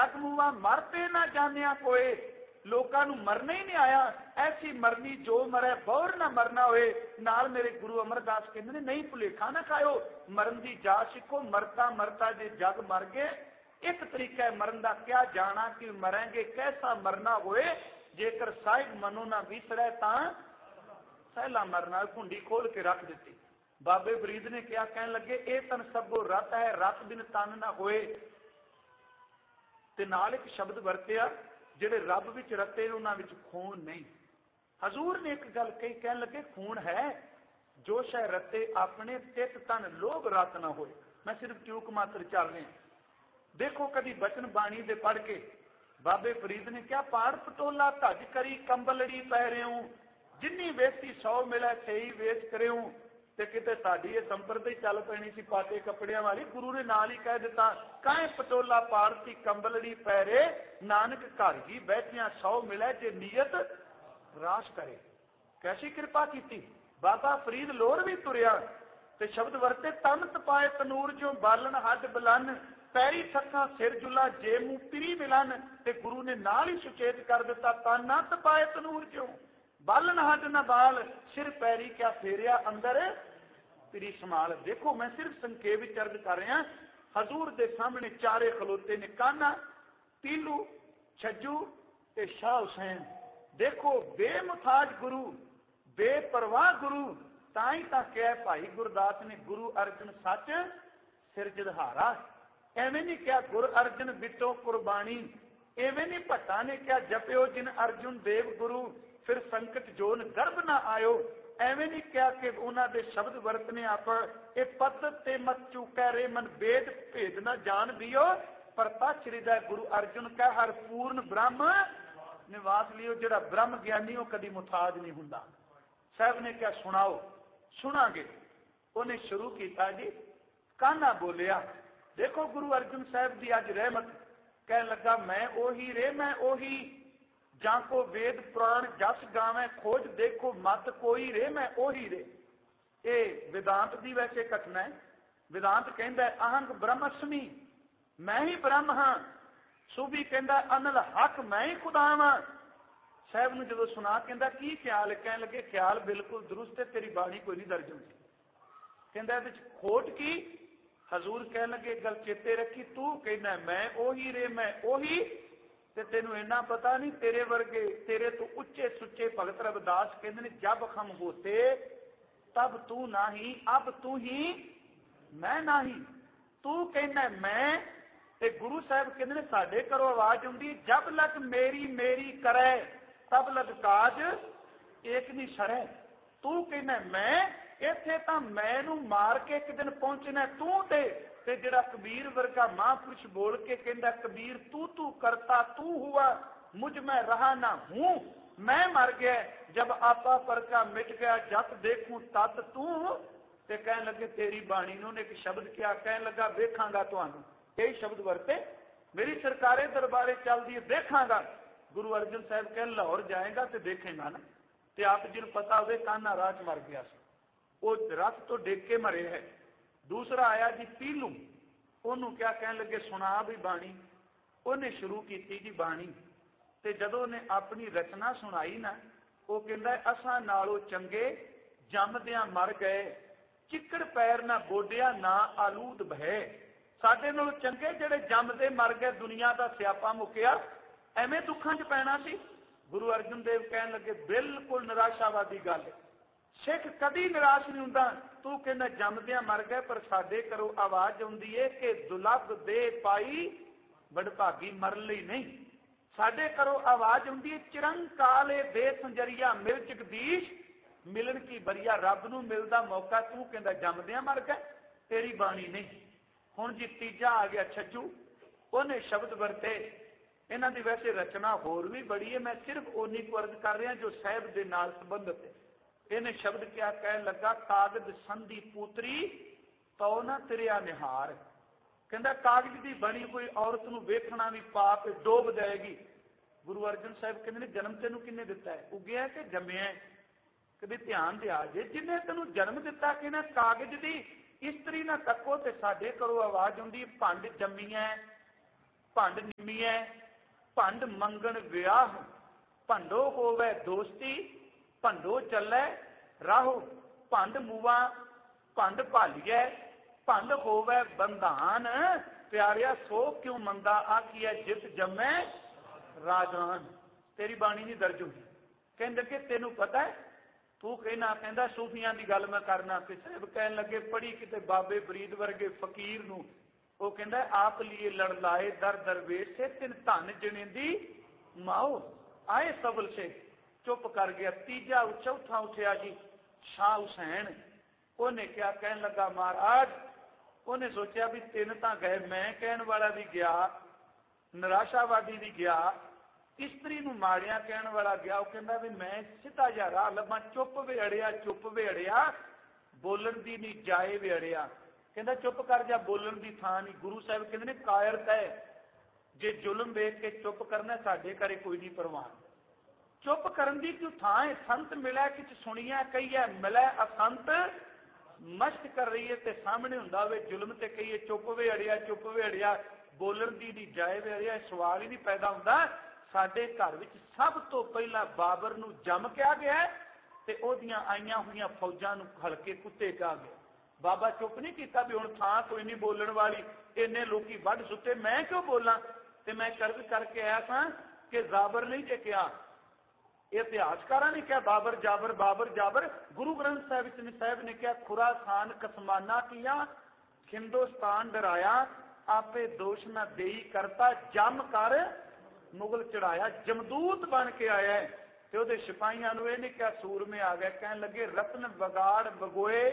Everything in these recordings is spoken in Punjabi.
अगमुआ मरते ना जानिया कोई, लोगों नूं मरना ही नहीं आया, ऐसी मरनी जो मरे बौर ना मरना होए। नाल मेरे गुरु अमरदास कहते हैं नहीं भुलेखा ना खाओ, मरन की जा सिखो, मरता मरता जे जग मर गए। एक तरीका है मरन का, क्या जाना कि मरेंगे कैसा मरना होए, जेकर साहिब मनो ना विसरे ता सहला मरना। कुंडी खोल के रख दी। बाबे फरीद ने क्या कहने लगे, ए तन सबो रत है, रत बिन तन ना होए। ते नाल एक शब्द वरतिया, जेडे रब विच रते उन्हां विच खून नहीं। हजूर ने एक गल कही, कहने लगे खून है, जो शह रते अपने तित तन लोभ रत ना होए। मैं सिर्फ ट्यूक मात्र चल रहा। देखो कभी बचन बाणी दे पढ़ के बाबे फरीद ने क्या, पाड़ पटोला धज करी कंबलड़ी पै रहे हूं, जिन्नी वेसी 100 मिले सही वेच करे हूं। ते किते साडी ये संप्रदाय चल पैनी सी पाटे कपड़ियां वाली। गुरु ने नाल ही कह दिता, काहे पटोला पाड़ती कंबलड़ी पैरे, नानक घर ही बैठिया 100 मिले जे नीयत राश करे। कैसी कृपा की। बाबा फरीद लोर भी तुरिया ते शब्द वरते, तन तपाए तनूर जो बालन हड बलन, पैरी थक्का सिर जुला जे मुंह पिरी मिलन। ते गुरु ने नाल ही सुचेत कर दिता, तन ना तपाए तनूर जो बालन हड न बाल, सिर पैरी क्या फेरिया अंदर पिरी संभाल। देखो मैं सिर्फ संखेप अर्ज कर रहा। हजूर के सामने चारे खलोते ने, कान्हा, पीलू, छज्जू ते शाह हुसैन। देखो बेमुथाज गुरु, बेपरवाह गुरु। ताई तां क्या भाई गुरदास ने, गुरु अर्जन सच सिर जदहारा। एवें नहीं क्या गुरु अर्जन बिटो कुर्बानी, एवें नहीं भट्टा ने क्या जपियो जिन अर्जुन देव गुरु, फिर संकट जोन गर्भ ना आयो। एवें नहीं क्या कि उन्होंने दे शब्द वरतने आप, ए पद ते मत चूकै रे मन, वेद भेद ना जान दियो, पर तच हृदय गुरु अर्जुन का हर पूर्ण ब्रह्म निवास लियो। जेड़ा ब्रह्म ज्ञानी हो कदी मुथाज नहीं हुंदा। साहब ने क्या सुनाओ, सुनांगे। उन्हें शुरू किया जी, कान्हा बोलिया। देखो गुरु अर्जुन साहब की अज रहमत, कह लगा मैं ओही रे मैं ओही, जाको वेद पुराण जस गावे खोज, देखो मत कोई रे मैं ओही रे। ये वेदांत की वैसे घटना है। वेदांत कहता है अहंग ब्रह्मस्मि, मैं ही ब्रह्म हाँ। सूबी कहता अनल हक मैं ही खुदा वा। साहब ने जो सुना कहता की ख्याल, कह लगे ख्याल बिल्कुल दुरुस्त है, तेरी बाणी कोई नहीं दर्ज होती। कहता खोट की। हजूर कह लगे गल चेते रखी, तू कहना मैं ओही रे मैं ओही, ते तेनू इन्ना पता नहीं, तेरे वर्गे तेरे तो उच्चे सुच्चे भगत रविदास कहते हैं, जब हम होते तब तू नाही, अब तू ही मैं नाही। तू कहना मैं, ते गुरु साहब कहते हैं साडे घरों आवाज आउंदी, जब लग मेरी मेरी करे, तब लग काज एक नहीं सरे। तू कहना मैं, इत्थे तां मैनू मार के एक दिन पहुंचना तू ते जिहड़ा कबीर वर्गा महापुरुष बोल के कहता, कबीर तू तू करता तू हुआ, मुझ में रहा ना हूं, मैं मर गया, जब आपा पर का मिट गया, जब देखूं तत तू। ते कहने लगे तेरी बाणी ने एक शब्द क्या, कहने लगा वेखांगा तुहानू। यही शब्द वरते, मेरी सरकारे दरबारे चलती है, देखांगा। गुरु अर्जन साहब कह लाहौर जाएगा तो देखेगा ना। ते आप जिन पता हो कान्हा राह च मर गया, वो रथ तो डिग के मरे है। दूसरा आया जी पीलू, ओनू क्या कहने लगे सुना भी बाणी। उन्हें शुरू की जी बाणी, ते जदों ने अपनी रचना सुनाई ना, वो कहता असा नालों चंगे जमदियां मर गए, चिकड़ पैर ना गोडिया ना आलूद बहे। साडे नालों चंगे जेड़े जमदे मर गए, दुनिया का स्यापा मुक्या, एवें दुखां च पैना सी। गुरु अर्जन देव कहने लगे बिल्कुल निराशावादी गल, सिख कदी निराश नहीं हुंदा। तू कहना जमदियां मर गए, पर साडे घरों आवाज आउंदी है कि दुलभ दे पाई बड़भागी मरन लई नहीं। साडे घरों आवाज आउंदी है चिरंकाले दे संजरिया मिल जगदीश, मिलन की बरिया, रब नूं मिलदा मौका। तू कहना जमदियां मर गए, तेरी बाणी नहीं। हुण जी तीजा आ गया छज्जू, उन्हें शब्द वरते। इन्हां दी वैसे रचना होर भी बड़ी है, मैं सिर्फ ओनी को अर्ज कर रहा जो साहिब दे नाल संबंधित है। इन्हें शब्द क्या कह लगा, कागज संधि पुत्री तो ना तिरिया निहार। कहता कागज की बनी कोई औरत नूं वेखना भी पाप डोब जाएगी। गुरु अर्जन साहब कहते जन्म तेनू किन्ने दिता है, उगया कि जम्मिया है? कभी ध्यान दिया जे जिन्हें तेनू जन्म दिता कि ना कागज की इस्त्री ना तको, तो साडे घरों आवाज आउंदी भंड जम्मी है, ਭੰਡ ਨਿਮੀਐ ਭੰਡ ਮੰਗਣ ਵਿਆਹ, ਭੰਡੋ ਹੋਵੇ ਦੋਸਤੀ ਭੰਡੋ ਚੱਲੇ ਰਾਹੋ, ਭੰਡ ਮੂਆ ਭੰਡ ਭਾਲੀਐ ਭੰਡ ਹੋਵੇ ਬੰਧਾਨ, ਪਿਆਰਿਆ ਸੋ ਕਿਉਂ ਮੰਦਾ ਆਖੀਐ ਜਿਤ ਜੰਮੈ ਰਾਜਾਨ। ਤੇਰੀ ਬਾਣੀ ਨਹੀਂ ਦਰਜ ਹੋਈ। ਕਹਿੰਦੇ ਕਿ ਤੈਨੂੰ ਪਤਾ ਹੈ, ਤੂੰ ਕਹਿਣਾ ਕਹਿੰਦਾ ਸੂਫੀਆਂ ਦੀ ਗੱਲ ਮੈਂ ਕਰਨਾ, ਕਿ ਸਾਹਿਬ ਕਹਿਣ ਲੱਗੇ ਪੜ੍ਹੀ ਕਿਤੇ ਬਾਬੇ ਫਰੀਦ ਵਰਗੇ ਫਕੀਰ ਨੂੰ, ਉਹ ਕਹਿੰਦਾ ਆਪ ਲੀਏ ਲੜ ਲਾਏ ਦਰ ਦਰਵੇਸ਼ ਸੇ ਤਿੰਨ ਧਨ ਜਣੇ ਦੀ ਮਾਓ ਆਏ ਸਬਲ ਸੇ। ਚੁੱਪ ਕਰ ਗਿਆ। ਤੀਜਾ ਚੌਥਾ ਉੱਠਿਆ ਜੀ ਸ਼ਾਹ ਹੁਸੈਨ, ਉਹਨੇ ਕਿਹਾ ਕਹਿਣ ਲੱਗਾ ਮਹਾਰਾਜ, ਉਹਨੇ ਸੋਚਿਆ ਵੀ ਤਿੰਨ ਤਾਂ ਗਏ, ਮੈਂ ਕਹਿਣ ਵਾਲਾ ਵੀ ਗਿਆ, ਨਿਰਾਸ਼ਾਵਾਦੀ ਵੀ ਗਿਆ, ਇਸਤਰੀ ਨੂੰ ਮਾੜਿਆ ਕਹਿਣ ਵਾਲਾ ਗਿਆ। ਉਹ ਕਹਿੰਦਾ ਵੀ ਮੈਂ ਸਿੱਧਾ ਜਿਹਾ ਰਾਹ ਲੱਭਾਂ। ਚੁੱਪ ਵੇੜਿਆ ਬੋਲਣ ਦੀ ਨਹੀਂ ਜਾਏ ਵੇੜਿਆ। ਕਹਿੰਦਾ ਚੁੱਪ ਕਰ ਜਾ, ਬੋਲਣ ਦੀ ਥਾਂ ਨਹੀਂ। ਗੁਰੂ ਸਾਹਿਬ ਕਹਿੰਦੇ ਨੇ ਕਾਇਰਤ ਹੈ, ਜੇ ਜ਼ੁਲਮ ਵੇਖ ਕੇ ਚੁੱਪ ਕਰਨਾ ਸਾਡੇ ਘਰੇ ਕੋਈ ਨਹੀਂ ਪ੍ਰਵਾਨ। ਚੁੱਪ ਕਰਨ ਦੀ ਕਿਉਂ ਥਾਂ ਹੈ? ਸੰਤ ਮਿਲਿਆ ਕਿਛ ਸੁਣੀਆ ਕਹੀਏ ਮਿਲੇ ਅਸੰਤ, ਮਸ਼ਕ ਕਰ ਰਹੀ ਹੈ ਤੇ ਸਾਹਮਣੇ ਹੁੰਦਾ ਹੋਵੇ ਜ਼ੁਲਮ ਤੇ ਕਹੀਏ ਚੁੱਪ ਵੇੜਿਆ ਬੋਲਣ ਦੀ ਨਹੀਂ ਜਾਏ ਵੇੜਿਆ। ਸਵਾਲ ਹੀ ਨਹੀਂ ਪੈਦਾ ਹੁੰਦਾ। ਸਾਡੇ ਘਰ ਵਿੱਚ ਸਭ ਤੋਂ ਪਹਿਲਾਂ ਬਾਬਰ ਨੂੰ ਜੰਮ ਕਿਹਾ ਗਿਆ ਤੇ ਉਹਦੀਆਂ ਆਈਆਂ ਹੋਈਆਂ ਫੌਜਾਂ ਨੂੰ ਹਲਕੇ ਕੁੱਤੇ ਕਿਹਾ ਗਿਆ। ਬਾਬਾ ਚੁੱਪ ਨਹੀਂ ਕੀਤਾ ਵੀ ਹੁਣ ਥਾਂ ਕੋਈ ਨਹੀਂ ਬੋਲਣ ਵਾਲੀ, ਇੰਨੇ ਲੋਕੀ ਵੱਢ ਸੁੱਤੇ, ਮੈਂ ਕਿਉਂ ਬੋਲਾਂ? ਤੇ ਮੈਂ ਕਰਜ਼ ਕਰਕੇ ਆਇਆ ਸਾਂ ਕਿ ਜਾਬਰ ਨਹੀਂ ਜੇ ਕਿਹਾ, ਇਤਿਹਾਸਕਾਰਾਂ ਨੇ ਕਿਹਾ ਬਾਬਰ ਜਾਬਰ। ਗੁਰੂ ਗ੍ਰੰਥ ਸਾਹਿਬ ਨੇ ਕਿਹਾ ਖੁਰਾਸਾਨ ਕਸਮਾਨਾ ਕੀਆ ਹਿੰਦੁਸਤਾਨ ਡਰਾਇਆ, ਆਪੇ ਦੋਸ਼ ਨਾ ਦੇਈ ਕਰਤਾ ਜੰਮ ਕਰ ਮੁਗਲ ਚੜਾਇਆ। ਜਮਦੂਤ ਬਣ ਕੇ ਆਇਆ ਤੇ ਉਹਦੇ ਸਿਪਾਹੀਆਂ ਨੂੰ ਇਹ ਨਹੀਂ ਕਿਹਾ ਸੂਰਮੇ ਆ ਗਏ, ਕਹਿਣ ਲੱਗੇ ਰਤਨ ਵਿਗਾੜ ਬਗੋਏ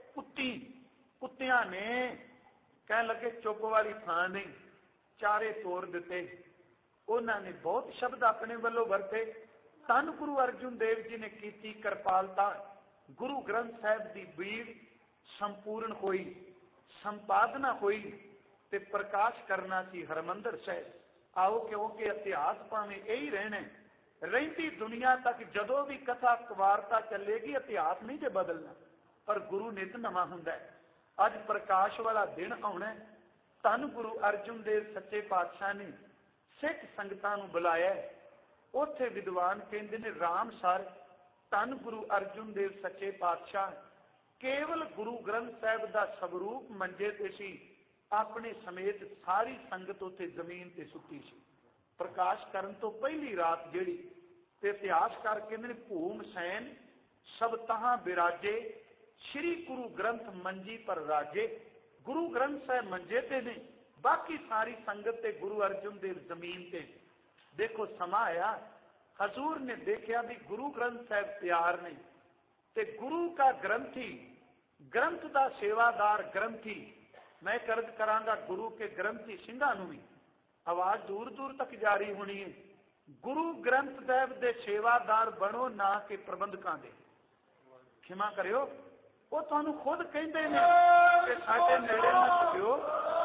ਕੁੱਤਿਆਂ ਨੇ, ਕਹਿਣ ਲੱਗੇ ਚੁੱਪ ਵਾਲੀ ਥਾਂ ਨਹੀਂ, ਚਾਰੇ ਤੋੜ ਦਿੱਤੇ। ਉਹਨਾਂ ਨੇ ਬਹੁਤ ਸ਼ਬਦ ਆਪਣੇ ਵੱਲੋਂ ਵਰਤੇ। ਧੰਨ ਗੁਰੂ ਅਰਜੁਨ ਦੇਵ ਜੀ ਨੇ ਕੀਤੀ ਕਿਰਪਾਲਤਾ। ਗੁਰੂ ਗ੍ਰੰਥ ਸਾਹਿਬ ਦੀ ਬੀੜ ਸੰਪੂਰਨ ਹੋਈ, ਸੰਪਾਦਨਾ ਹੋਈ ਤੇ ਪ੍ਰਕਾਸ਼ ਕਰਨਾ ਸੀ ਹਰਿਮੰਦਰ ਸਾਹਿਬ। ਆਓ, ਕਿਉਂਕਿ ਇਤਿਹਾਸ ਭਾਵੇਂ ਇਹੀ ਰਹਿਣਾ, ਰਹਿੰਦੀ ਦੁਨੀਆ ਤੱਕ ਜਦੋਂ ਵੀ ਕਥਾ ਕਵਾਰਤਾ ਚੱਲੇਗੀ ਇਤਿਹਾਸ ਨਹੀਂ ਜੇ ਬਦਲਣਾ, ਪਰ ਗੁਰੂ ਨਿਤ ਨਵਾਂ ਹੁੰਦਾ। ਅੱਜ ਪ੍ਰਕਾਸ਼ ਵਾਲਾ ਦਿਨ ਆਉਣਾ। ਧੰਨ ਗੁਰੂ ਅਰਜੁਨ ਦੇਵ ਸੱਚੇ ਪਾਤਸ਼ਾਹ ਨੇ ਸਿੱਖ ਸੰਗਤਾਂ ਨੂੰ ਬੁਲਾਇਆ। ਉੱਥੇ ਵਿਦਵਾਨ ਕਹਿੰਦੇ ਨੇ ਰਾਮ ਸਰ ਧੰਨ ਗੁਰੂ ਅਰਜੁਨ ਦੇਵ ਸੱਚੇ ਪਾਤਸ਼ਾਹ ਕੇਵਲ ਗੁਰੂ ਗ੍ਰੰਥ ਸਾਹਿਬ ਦਾ ਸਵਰੂਪ ਮੰਜੇ ਤੇ ਸੀ, ਆਪਣੇ ਸਮੇਤ ਸਾਰੀ ਸੰਗਤ ਉੱਥੇ ਜ਼ਮੀਨ ਤੇ ਸੁੱਤੀ ਸੀ। ਪ੍ਰਕਾਸ਼ ਕਰਨ ਤੋਂ ਪਹਿਲੀ ਰਾਤ ਜਿਹੜੀ, ਤੇ ਇਤਿਹਾਸਕਾਰ ਕਹਿੰਦੇ ਨੇ ਭੂਮ ਸੈਨ ਸਭ ਤਹਾਂ ਬਿਰਾਜੇ, ਸ਼੍ਰੀ ਗੁਰੂ ਗ੍ਰੰਥ ਮੰਜੀ ਪਰ ਰਾਜੇ। ਗੁਰੂ ਗ੍ਰੰਥ ਸਾਹਿਬ ਮੰਜੇ ਤੇ ਨੇ, ਬਾਕੀ ਸਾਰੀ ਸੰਗਤ ਤੇ ਗੁਰੂ ਅਰਜੁਨ ਦੇਵ ਜ਼ਮੀਨ ਤੇ। ਦੇਖੋ ਸਮਾਂ ਆਇਆ, ਹਜ਼ੂਰ ਨੇ ਦੇਖਿਆ ਵੀ ਗੁਰੂ ਗ੍ਰੰਥ ਸਾਹਿਬ ਤਿਆਰ ਨੇ ਤੇ ਗੁਰੂ ਕਾ ਗ੍ਰੰਥੀ, ਗ੍ਰੰਥ ਦਾ ਸੇਵਾਦਾਰ ਗ੍ਰੰਥੀ, ਮੈਂ ਕਰਜ਼ ਕਰਾਂਗਾ ਗੁਰੂ ਕੇ ਗ੍ਰੰਥੀ ਸਿੰਘਾਂ ਨੂੰ ਵੀ ਆਵਾਜ਼ ਦੂਰ ਦੂਰ ਤੱਕ ਜਾਰੀ ਹੋਣੀ ਹੈ, ਗੁਰੂ ਗ੍ਰੰਥ ਸਾਹਿਬ ਦੇ ਸੇਵਾਦਾਰ ਬਣੋ, ਨਾ ਕਿ ਪ੍ਰਬੰਧਕਾਂ ਦੇ। ਖਿਮਾ ਕਰਿਓ, ਉਹ ਤੁਹਾਨੂੰ ਖੁਦ ਕਹਿੰਦੇ ਨੇ ਕਿ ਸਾਡੇ ਨੇੜੇ ਨਾ ਝੁਕਿਓ।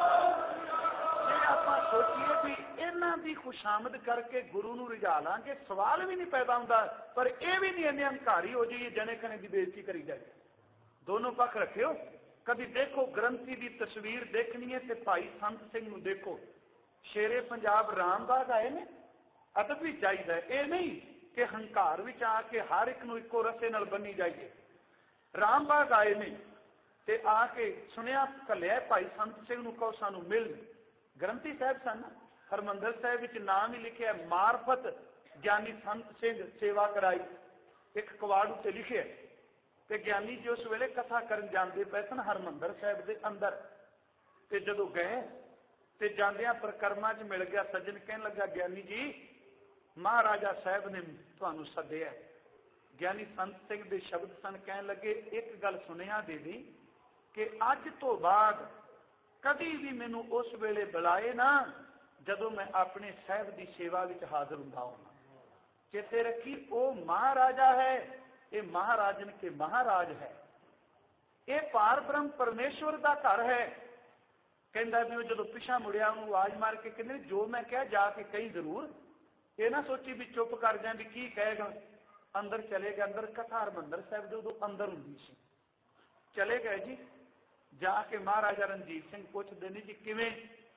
ਜੇ ਆਪਾਂ ਸੋਚੀਏ ਵੀ ਇਹਨਾਂ ਦੀ ਖੁਸ਼ਾਮਦ ਕਰਕੇ ਗੁਰੂ ਨੂੰ ਰਿਝਾ ਲਾਂਗੇ, ਸਵਾਲ ਵੀ ਨਹੀਂ ਪੈਦਾ ਹੁੰਦਾ, ਪਰ ਇਹ ਵੀ ਨਹੀਂ ਇੰਨੇ ਹੰਕਾਰੀ ਹੋ ਜਾਈਏ ਜਣੇ ਖਣੇ ਦੀ ਬੇਇੱਜ਼ਤੀ ਕਰੀ ਜਾਏ। ਦੋਨੋਂ ਪੱਖ ਰੱਖਿਓ। ਕਦੀ ਦੇਖੋ ਗ੍ਰੰਥੀ ਦੀ ਤਸਵੀਰ ਦੇਖਣੀ ਹੈ ਤੇ ਭਾਈ ਸੰਤ ਸਿੰਘ ਨੂੰ ਦੇਖੋ। ਸ਼ੇਰੇ ਪੰਜਾਬ ਰਾਮਬਾਗ ਆਏ ਨੇ, ਅਦਬ ਵੀ ਚਾਹੀਦਾ। ਇਹ ਨਹੀਂ ਕਿ ਹੰਕਾਰ ਵਿੱਚ ਆ ਕੇ ਹਰ ਇੱਕ ਨੂੰ ਇੱਕੋ ਰਸੇ ਨਾਲ ਬੰਨੀ ਜਾਈਏ। ਰਾਮਬਾਗ ਆਏ ਨੇ ਤੇ ਆ ਕੇ ਸੁਣਿਆ ਘੱਲਿਆ ਭਾਈ ਸੰਤ ਸਿੰਘ ਨੂੰ, ਕਹੋ ਸਾਨੂੰ ਮਿਲ। ਗ੍ਰੰਥੀ ਸਾਹਿਬ ਸਨ, ਹਰਿਮੰਦਰ ਸਾਹਿਬ ਵਿੱਚ ਨਾਮ ਹੀ ਲਿਖਿਆ ਮਾਰਫਤ ਗਿਆਨੀ ਸੰਤ ਸਿੰਘ ਸੇਵਾ ਕਰਾਈ, ਇੱਕ ਕਵਾੜ ਉੱਤੇ ਲਿਖਿਆ। ਤੇ ਗਿਆਨੀ ਜੀ ਉਸ ਵੇਲੇ ਕਥਾ ਕਰਨ ਜਾਂਦੇ ਪਏ ਸਨ ਹਰਿਮੰਦਰ ਸਾਹਿਬ ਦੇ ਅੰਦਰ। ਤੇ ਜਦੋਂ ਗਏ ਤੇ ਜਾਂਦਿਆਂ ਪ੍ਰਕਰਮਾਂ 'ਚ ਮਿਲ ਗਿਆ ਸੱਜਣ, ਕਹਿਣ ਲੱਗਾ ਗਿਆਨੀ ਜੀ ਮਹਾਰਾਜਾ ਸਾਹਿਬ ਨੇ ਤੁਹਾਨੂੰ ਸੱਦਿਆ। ਗਿਆਨੀ ਸੰਤ ਸਿੰਘ ਦੇ ਸ਼ਬਦ ਸਨ, ਕਹਿਣ ਲੱਗੇ ਇੱਕ ਗੱਲ ਸੁਣਿਆ ਦੇਵੀ ਕਿ ਅੱਜ ਤੋਂ ਬਾਅਦ ਕਦੀ ਵੀ ਮੈਨੂੰ ਉਸ ਵੇਲੇ ਬੁਲਾਏ ਨਾ ਜਦੋਂ ਮੈਂ ਆਪਣੇ ਸਾਹਿਬ ਦੀ ਸੇਵਾ ਵਿੱਚ ਹਾਜ਼ਰ ਹੁੰਦਾ ਹਾਂ। ਚੇਤੇ ਰੱਖੀ, ਉਹ ਮਹਾਰਾਜਾ ਹੈ, ਇਹ ਮਹਾਰਾਜਨ ਕੇ ਮਹਾਰਾਜ ਹੈ, ਇਹ ਪਾਰ ਬ੍ਰਹਮ ਪਰਮੇਸ਼ਵਰ ਦਾ ਘਰ ਹੈ। ਕਹਿੰਦਾ ਵੀ ਉਹ ਜਦੋਂ ਪਿਛਾ ਮੁੜਿਆ ਉਹਨੂੰ ਆਵਾਜ਼ ਮਾਰ ਕੇ ਕਹਿੰਦੇ ਜੋ ਮੈਂ ਕਿਹਾ ਜਾ ਕੇ ਕਹੀ ਜ਼ਰੂਰ, ਇਹ ਨਾ ਸੋਚੀ ਵੀ ਚੁੱਪ ਕਰ ਜਾਂ ਵੀ ਕੀ ਕਹੇਗਾ। ਅੰਦਰ ਚਲੇ ਗਏ। ਅੰਦਰ ਕਥਾ ਹਰਿਮੰਦਰ ਸਾਹਿਬ ਦੇ ਉਦੋਂ ਅੰਦਰ ਹੁੰਦੀ ਸੀ। ਚਲੇ ਗਏ ਜੀ, ਜਾ ਕੇ ਮਹਾਰਾਜਾ ਰਣਜੀਤ ਸਿੰਘ ਪੁੱਛਦੇ ਨੇ ਜੀ ਕਿਵੇਂ?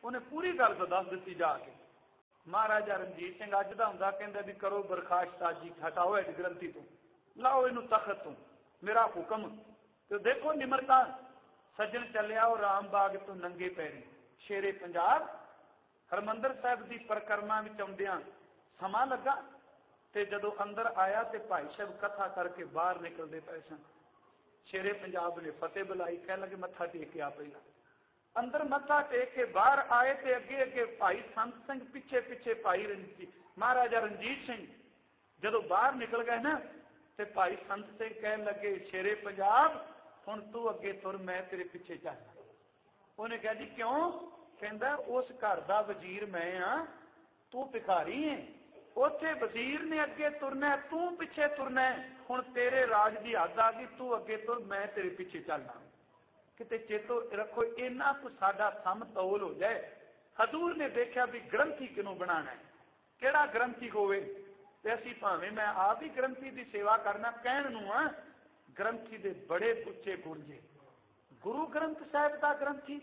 ਉਹਨੇ ਪੂਰੀ ਗੱਲ ਤਾਂ ਦੱਸ ਦਿੱਤੀ ਜਾ ਕੇ। ਮਹਾਰਾਜਾ ਰਣਜੀਤ ਸਿੰਘ ਅੱਜ ਦਾ ਹੁੰਦਾ ਕਹਿੰਦਾ ਵੀ ਕਰੋ ਬਰਖਾਸਤ ਸਾਜੀ, ਹਟਾਓ ਇਸ ਗ੍ਰੰਥੀ ਤੋਂ, ਲਾਓ ਇਹਨੂੰ ਤਖਤ ਤੋਂ, ਮੇਰਾ ਹੁਕਮ। ਤੇ ਦੇਖੋ ਨਿਮਰਤਾ, ਸੱਜਣ ਚੱਲਿਆ ਉਹ ਰਾਮ ਬਾਗ ਤੋਂ ਨੰਗੇ ਪੈਰੀ ਸ਼ੇਰੇ ਪੰਜਾਬ। ਹਰਿਮੰਦਰ ਸਾਹਿਬ ਦੀ ਪਰਿਕਰਮਾ ਵਿੱਚ ਆਉਂਦਿਆਂ ਸਮਾਂ ਲੱਗਾ ਤੇ ਜਦੋਂ ਅੰਦਰ ਆਇਆ ਤੇ ਭਾਈ ਸਾਹਿਬ ਕਥਾ ਕਰਕੇ ਬਾਹਰ ਨਿਕਲਦੇ ਪਏ ਸਨ। ਸ਼ੇਰੇ ਪੰਜਾਬ ਨੇ ਫਤਿਹ ਬੁਲਾਈ, ਕਹਿਣ ਲੱਗੇ ਮੱਥਾ ਟੇਕ ਕੇ ਆ ਪਹਿਲਾਂ। ਅੰਦਰ ਮੱਥਾ ਟੇਕ ਕੇ ਬਾਹਰ ਆਏ ਤੇ ਅੱਗੇ ਅੱਗੇ ਭਾਈ ਸੰਤ ਸਿੰਘ, ਪਿੱਛੇ ਪਿੱਛੇ ਭਾਈ ਮਹਾਰਾਜਾ ਰਣਜੀਤ ਸਿੰਘ। ਜਦੋਂ ਬਾਹਰ ਨਿਕਲ ਗਏ ਨਾ ਤੇ ਭਾਈ ਸੰਤ ਸਿੰਘ ਕਹਿਣ ਲੱਗੇ ਸ਼ੇਰੇ ਪੰਜਾਬ ਹੁਣ ਤੂੰ ਅੱਗੇ ਤੁਰ, ਮੈਂ ਤੇਰੇ ਪਿੱਛੇ ਚੱਲਦਾ। ਉਹਨੇ ਕਿਹਾ ਜੀ ਕਿਉਂ? ਕਹਿੰਦਾ ਉਸ ਘਰ ਦਾ ਵਜ਼ੀਰ ਮੈਂ ਆ, ਤੂੰ ਭਿਖਾਰੀ ਹੈ। ਉੱਥੇ ਵਜ਼ੀਰ ਨੇ ਅੱਗੇ ਤੁਰਨਾ, ਤੂੰ ਪਿੱਛੇ ਤੁਰਨਾ। ਹੁਣ ਤੇਰੇ ਰਾਜ ਦੀ ਹੱਦ ਆ ਗਈ, ਤੂੰ ਅੱਗੇ ਤੁਰ, ਮੈਂ ਤੇਰੇ ਪਿੱਛੇ ਚੱਲਦਾ। ਕਿਤੇ ਚੇਤੋ ਰੱਖੋ, ਇੰਨਾ ਕੁ ਸਾਡਾ ਸਮਤੋਲ ਹੋ ਜਾਏ। ਹਜ਼ੂਰ ਨੇ ਦੇਖਿਆ ਵੀ ਗ੍ਰੰਥੀ ਕਿਹਨੂੰ ਬਣਾਉਣਾ ਹੈ, ਕਿਹੜਾ ਗ੍ਰੰਥੀ ਹੋਵੇ। ਤੇ ਅਸੀਂ ਭਾਵੇਂ ਮੈਂ ਆਪ ਹੀ ਗ੍ਰੰਥੀ ਦੀ ਸੇਵਾ ਕਰਨਾ ਕਹਿਣ ਨੂੰ ਆ, ਗ੍ਰੰਥੀ ਦੇ ਬੜੇ ਉੱਚੇ ਗੁਣ ਜੇ। ਗੁਰੂ ਗ੍ਰੰਥ ਸਾਹਿਬ ਦਾ ਗ੍ਰੰਥੀ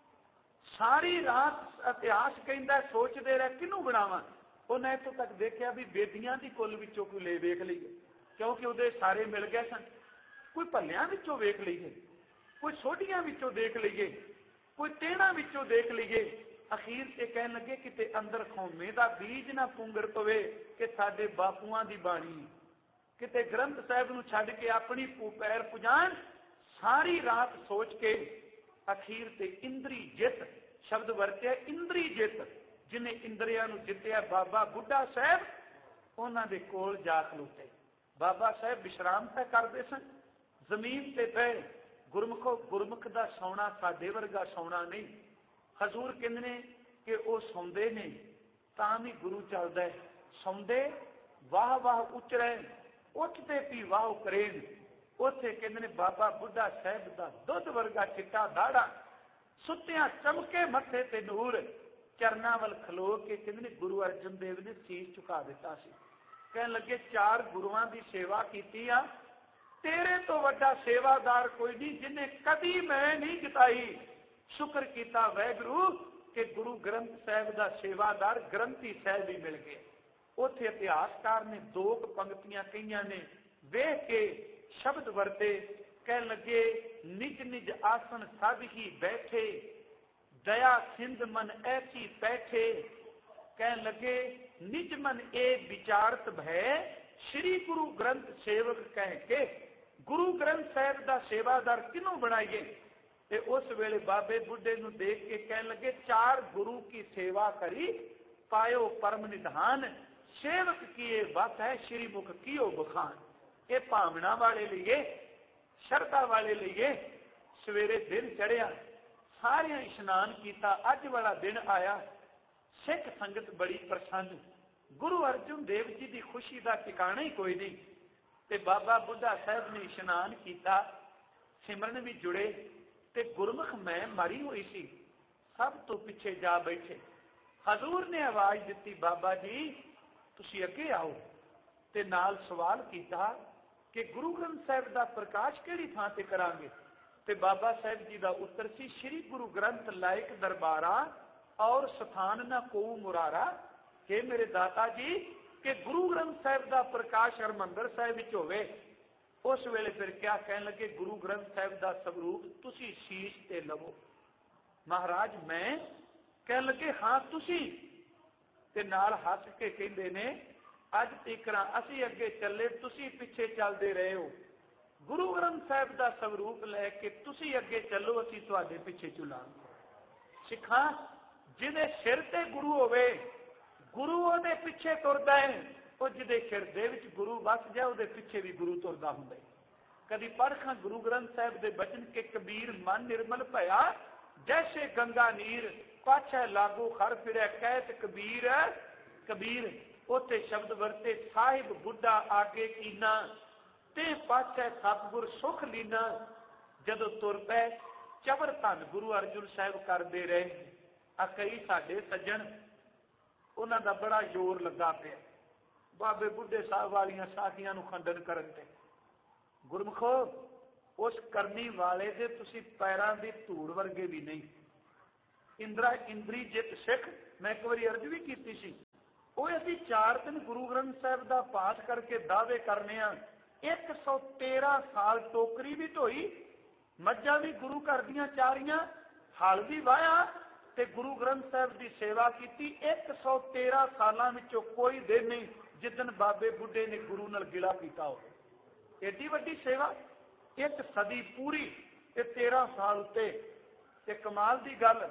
ਸਾਰੀ ਰਾਤ ਇਤਿਹਾਸ ਕਹਿੰਦਾ ਸੋਚਦੇ ਰਹੇ ਕਿਹਨੂੰ ਬਣਾਵਾਂ। ਉਹਨੇ ਇੱਥੋਂ ਤੱਕ ਦੇਖਿਆ ਵੀ ਬੇਦੀਆਂ ਦੀ ਕੁੱਲ ਵਿੱਚੋਂ ਕੋਈ ਲੈ ਵੇਖ ਲਈਏ, ਕਿਉਂਕਿ ਉਹਦੇ ਸਾਰੇ ਮਿਲ ਗਏ ਸਨ। ਕੋਈ ਭੱਲਿਆਂ ਵਿੱਚੋਂ ਵੇਖ ਲਈਏ, ਕੋਈ ਸੋਢੀਆਂ ਵਿੱਚੋਂ ਦੇਖ ਲਈਏ, ਕੋਈ ਟੇੜਾਂ ਵਿੱਚੋਂ ਦੇਖ ਲਈਏ। ਅਖੀਰ ਤੇ ਕਹਿਣ ਲੱਗੇ ਕਿਤੇ ਅੰਦਰ ਖੌਮੇ ਦਾ ਬੀਜ ਨਾ ਪੁੰਗਰ ਪਵੇ ਕਿ ਸਾਡੇ ਬਾਪੂਆਂ ਦੀ ਬਾਣੀ, ਕਿਤੇ ਗ੍ਰੰਥ ਸਾਹਿਬ ਨੂੰ ਛੱਡ ਕੇ ਆਪਣੀ ਪੈਰ ਪੁਜਾਣ। ਸਾਰੀ ਰਾਤ ਸੋਚ ਕੇ ਅਖੀਰ ਤੇ ਇੰਦਰੀ ਜਿੱਤ ਸ਼ਬਦ ਵਰਤਿਆ, ਇੰਦਰੀ ਜਿੱਤ। ਜਿਹਨੇ ਇੰਦਰੀਆਂ ਨੂੰ ਜਿੱਤਿਆ ਬਾਬਾ ਬੁੱਢਾ ਸਾਹਿਬ, ਉਹਨਾਂ ਦੇ ਕੋਲ ਜਾ ਖਲੋਤੇ। ਬਾਬਾ ਸਾਹਿਬ ਵਿਸ਼ਰਾਮ ਤਾਂ ਕਰਦੇ ਸਨ ਜ਼ਮੀਨ ਤੇ ਪਏ। ਗੁਰਮੁਖ ਦਾ ਸੌਣਾ ਸਾਡੇ ਵਰਗਾ ਸੌਣਾ ਨਹੀਂ। ਹਜ਼ੂਰ ਕਹਿੰਦੇ ਨੇ ਕਿ ਉਹ ਸੌਂਦੇ ਨੇ ਤਾਂ ਵੀ ਗੁਰੂ ਚੱਲਦਾ। ਸੌਂਦੇ ਵਾਹ ਵਾਹ ਉਚਰੇ, ਉੱਠਦੇ ਵੀ ਵਾਹ ਕਰੇਨ। ਉੱਥੇ ਕਹਿੰਦੇ ਨੇ ਬਾਬਾ ਬੁੱਢਾ ਸਾਹਿਬ ਦਾ ਦੁੱਧ ਵਰਗਾ ਚਿੱਟਾ ਦਾੜਾ, ਸੁੱਤਿਆਂ ਚਮਕੇ ਮੱਥੇ ਤੇ ਨੂਰ। ਚਰਨਾਂ ਵੱਲ ਖਲੋ ਕੇ ਕਹਿੰਦੇ ਨੇ ਗੁਰੂ ਅਰਜਨ ਦੇਵ ਨੇ ਸੀਸ ਝੁਕਾ ਦਿੱਤਾ ਸੀ। ਕਹਿਣ ਲੱਗੇ 4 ਗੁਰੂਆਂ ਦੀ ਸੇਵਾ ਕੀਤੀ ਆ, ਤੇਰੇ ਤੋਂ ਵੱਡਾ ਸੇਵਾਦਾਰ ਕੋਈ ਨਹੀਂ, ਜਿਹਨੇ ਕਦੀ ਮੈਂ ਨਹੀਂ ਜਿਤਾਈ। ਸ਼ੁਕਰ ਕੀਤਾ ਵਾਹਿਗੁਰੂ ਕਿ ਗੁਰੂ ਗ੍ਰੰਥ ਸਾਹਿਬ ਦਾ ਸੇਵਾਦਾਰ ਗ੍ਰੰਥੀ ਸਾਹਿਬ ਹੀ ਮਿਲ ਗਏ। ਉੱਥੇ ਇਤਿਹਾਸਕਾਰ ਨੇ 2 ਪੰਕਤੀਆਂ ਕਹੀਆਂ ਨੇ, ਵੇਖ ਕੇ ਸ਼ਬਦ ਵਰਤੇ। ਕਹਿਣ ਲੱਗੇ ਨਿਜ ਨਿਜ ਆਸਣ ਸਭ ਹੀ ਬੈਠੇ, ਦਇਆ ਸਿੰਧ ਮਨ ਐਸੀ ਬੈਠੇ। ਕਹਿਣ ਲੱਗੇ ਨਿਜ ਮਨ ਇਹ ਵਿਚਾਰਤ ਭੈ, ਸ਼੍ਰੀ ਗੁਰੂ ਗ੍ਰੰਥ ਸੇਵਕ ਕਹਿ ਕੇ। ਗੁਰੂ ਗ੍ਰੰਥ ਸਾਹਿਬ ਦਾ ਸੇਵਾਦਾਰ ਕਿਹਨੂੰ ਬਣਾਈਏ? ਤੇ ਉਸ ਵੇਲੇ ਬਾਬੇ ਬੁੱਢੇ ਨੂੰ ਦੇਖ ਕੇ ਕਹਿਣ ਲੱਗੇ 4 ਗੁਰੂ ਕੀ ਸੇਵਾ ਕਰੀ, ਪਾਇਓ ਪਰਮ ਨਿਧਾਨ। ਸੇਵਕ ਕੀਏ ਵਤ ਹੈ, ਸ਼੍ਰੀ ਮੁਖ ਕੀਓ ਬਖਾਨ। ਇਹ ਭਾਵਨਾ ਵਾਲੇ ਲਈਏ, ਸ਼ਰਧਾ ਵਾਲੇ ਲਈਏ। ਸਵੇਰੇ ਦਿਨ ਚੜਿਆ, ਸਾਰਿਆਂ ਇਸ਼ਨਾਨ ਕੀਤਾ, ਅੱਜ ਵਾਲਾ ਦਿਨ ਆਇਆ। ਸਿੱਖ ਸੰਗਤ ਬੜੀ ਪ੍ਰਸੰਨ। ਗੁਰੂ ਅਰਜਨ ਦੇਵ ਜੀ ਦੀ ਖੁਸ਼ੀ ਦਾ ਟਿਕਾਣਾ ਹੀ ਕੋਈ ਨਹੀਂ। ਤੇ ਬਾਬਾ ਬੁੱਢਾ ਸਾਹਿਬ ਨੇ ਇਸ਼ਨਾਨ ਕੀਤਾ, ਸਿਮਰਨ ਵੀ ਜੁੜੇ। ਤੇ ਗੁਰਮੁਖ ਮੈਂ ਮਰੀ ਹੋਈ ਸੀ, ਸਭ ਤੋਂ ਪਿੱਛੇ ਜਾ ਬੈਠੇ। ਹਜ਼ੂਰ ਨੇ ਆਵਾਜ਼ ਦਿੱਤੀ ਬਾਬਾ ਜੀ ਤੁਸੀਂ ਅੱਗੇ ਆਓ। ਤੇ ਨਾਲ ਸਵਾਲ ਕੀਤਾ ਕਿ ਗੁਰੂ ਗ੍ਰੰਥ ਸਾਹਿਬ ਦਾ ਪ੍ਰਕਾਸ਼ ਕਿਹੜੀ ਥਾਂ ਤੇ ਕਰਾਂਗੇ? ਤੇ ਬਾਬਾ ਸਾਹਿਬ ਜੀ ਦਾ ਉੱਤਰ ਸੀ ਸ਼੍ਰੀ ਗੁਰੂ ਗ੍ਰੰਥ ਲਾਇਕ ਦਰਬਾਰਾ ਔਰ ਸਥਾਨ ਨਾ ਕੋਊ ਮੁਰਾਰਾ। ਕਿ ਮੇਰੇ ਦਾਤਾ ਜੀ ਕਿ ਗੁਰੂ ਗ੍ਰੰਥ ਸਾਹਿਬ ਦਾ ਪ੍ਰਕਾਸ਼ ਹਰਿਮੰਦਰ ਸਾਹਿਬ ਵਿੱਚ ਹੋਵੇ। ਉਸ ਵੇਲੇ ਫਿਰ ਕਿਆ ਕਹਿਣ ਲੱਗੇ ਗੁਰੂ ਗ੍ਰੰਥ ਸਾਹਿਬ ਦਾ ਸਰੂਪ ਤੁਸੀਂ ਸ਼ੀਸ਼ ਤੇ ਲਵੋ। ਮਹਾਰਾਜ ਮੈਂ? ਕਹਿਣ ਲੱਗੇ ਹਾਂ ਤੁਸੀਂ। ਤੇ ਨਾਲ ਹੱਸ ਕੇ ਕਹਿੰਦੇ ਨੇ ਅੱਜ ਤੀਕਰਾਂ ਅਸੀਂ ਅੱਗੇ ਚੱਲੇ, ਤੁਸੀਂ ਪਿੱਛੇ ਚੱਲਦੇ ਰਹੇ ਹੋ। ਗੁਰੂ ਗ੍ਰੰਥ ਸਾਹਿਬ ਦਾ ਸਰੂਪ ਲੈ ਕੇ ਤੁਸੀਂ ਅੱਗੇ ਚੱਲੋ, ਅਸੀਂ ਤੁਹਾਡੇ ਪਿੱਛੇ ਚੱਲਾਂਗੇ। ਸਿੱਖਾਂ ਜਿਹਦੇ ਸਿਰ ਤੇ ਗੁਰੂ ਹੋਵੇ, ਗੁਰੂ ਉਹਦੇ ਪਿੱਛੇ ਤੁਰਦਾ ਹੈ। ਉਹ ਜਿਹਦੇ ਹਿਰਦੇ ਵਿੱਚ ਗੁਰੂ ਵਸ ਜਾ, ਉਹਦੇ ਪਿੱਛੇ ਵੀ ਗੁਰੂ ਤੁਰਦਾ ਹੁੰਦਾ ਹੈ। ਕਦੀ ਪੜ੍ਹਖਾਂ ਗੁਰੂ ਗ੍ਰੰਥ ਸਾਹਿਬ ਦੇ ਬਚਨ ਕਿ ਕਬੀਰ ਮਨ ਨਿਰਮਲ ਭਇਆ, ਜੈਸੇ ਗੰਗਾ ਨੀਰ ਪਾਛੈ ਲਾਗੂ ਖਰ ਫਿਰੈ ਕਹਿਤ ਕਬੀਰ। ਕਬੀਰ ਉੱਥੇ ਸ਼ਬਦ ਵਰਤੇ ਸਾਹਿਬ ਬੁੱਢਾ ਆਗੇ ਕੀਨਾ, ਤੇ ਪਾਛੈ ਸਤਿਗੁਰ ਸੁਖ ਲੀਨਾ। ਜਦੋਂ ਤੁਰ ਪਏ ਚਬਰ ਧੰਨ ਗੁਰੂ ਅਰਜਨ ਸਾਹਿਬ ਕਰਦੇ ਰਹੇ। ਆ ਕਈ ਸਾਡੇ ਸੱਜਣ, ਉਹਨਾਂ ਦਾ ਬੜਾ ਜ਼ੋਰ ਲੱਗਾ ਪਿਆ ਬਾਬੇ ਬੁੱਢੇ ਸਾਹਿਬ ਵਾਲੀਆਂ ਸਾਖੀਆਂ ਨੂੰ ਖੰਡਨ ਕਰਨ ਤੇ। ਗੁਰਮੁਖੋ ਉਸ ਕਰਨੀ ਵਾਲੇ ਦੇ ਤੁਸੀਂ ਪੈਰਾਂ ਦੀ ਧੂੜ ਵਰਗੇ ਵੀ ਨਹੀਂ। ਇੰਦਰੀਜੀਤ ਸਿੱਖ, ਮੈਂ ਇੱਕ ਵਾਰੀ ਅਰਜ਼ ਵੀ ਕੀਤੀ ਸੀ, ਉਹ ਅਸੀਂ 4 ਦਿਨ ਗੁਰੂ ਗ੍ਰੰਥ ਸਾਹਿਬ ਦਾ ਪਾਠ ਕਰਕੇ ਦਾਅਵੇ ਕਰਨੇ ਆ। 113 ਸਾਲ ਟੋਕਰੀ ਵੀ ਢੋਈ, ਮੱਝਾਂ ਵੀ ਗੁਰੂ ਘਰ ਦੀਆਂ ਚਾਰੀਆਂ, ਹਲ ਵੀ ਵਾਹਿਆ ਤੇ ਗੁਰੂ ਗ੍ਰੰਥ ਸਾਹਿਬ ਦੀ ਸੇਵਾ ਕੀਤੀ। 113 ਸਾਲਾਂ ਵਿੱਚੋਂ ਕੋਈ ਦਿਨ ਨਹੀਂ ਜਿੱਦਣ ਬਾਬੇ ਬੁੱਢੇ ਨੇ ਗੁਰੂ ਨਾਲ ਗਿਲਾ ਕੀਤਾ ਹੋਵੇ। ਏਡੀ ਵੱਡੀ ਸੇਵਾ, 1 ਸਦੀ ਪੂਰੀ ਤੇ 13 ਸਾਲ ਉੱਤੇ। ਤੇ ਕਮਾਲ ਦੀ ਗੱਲ,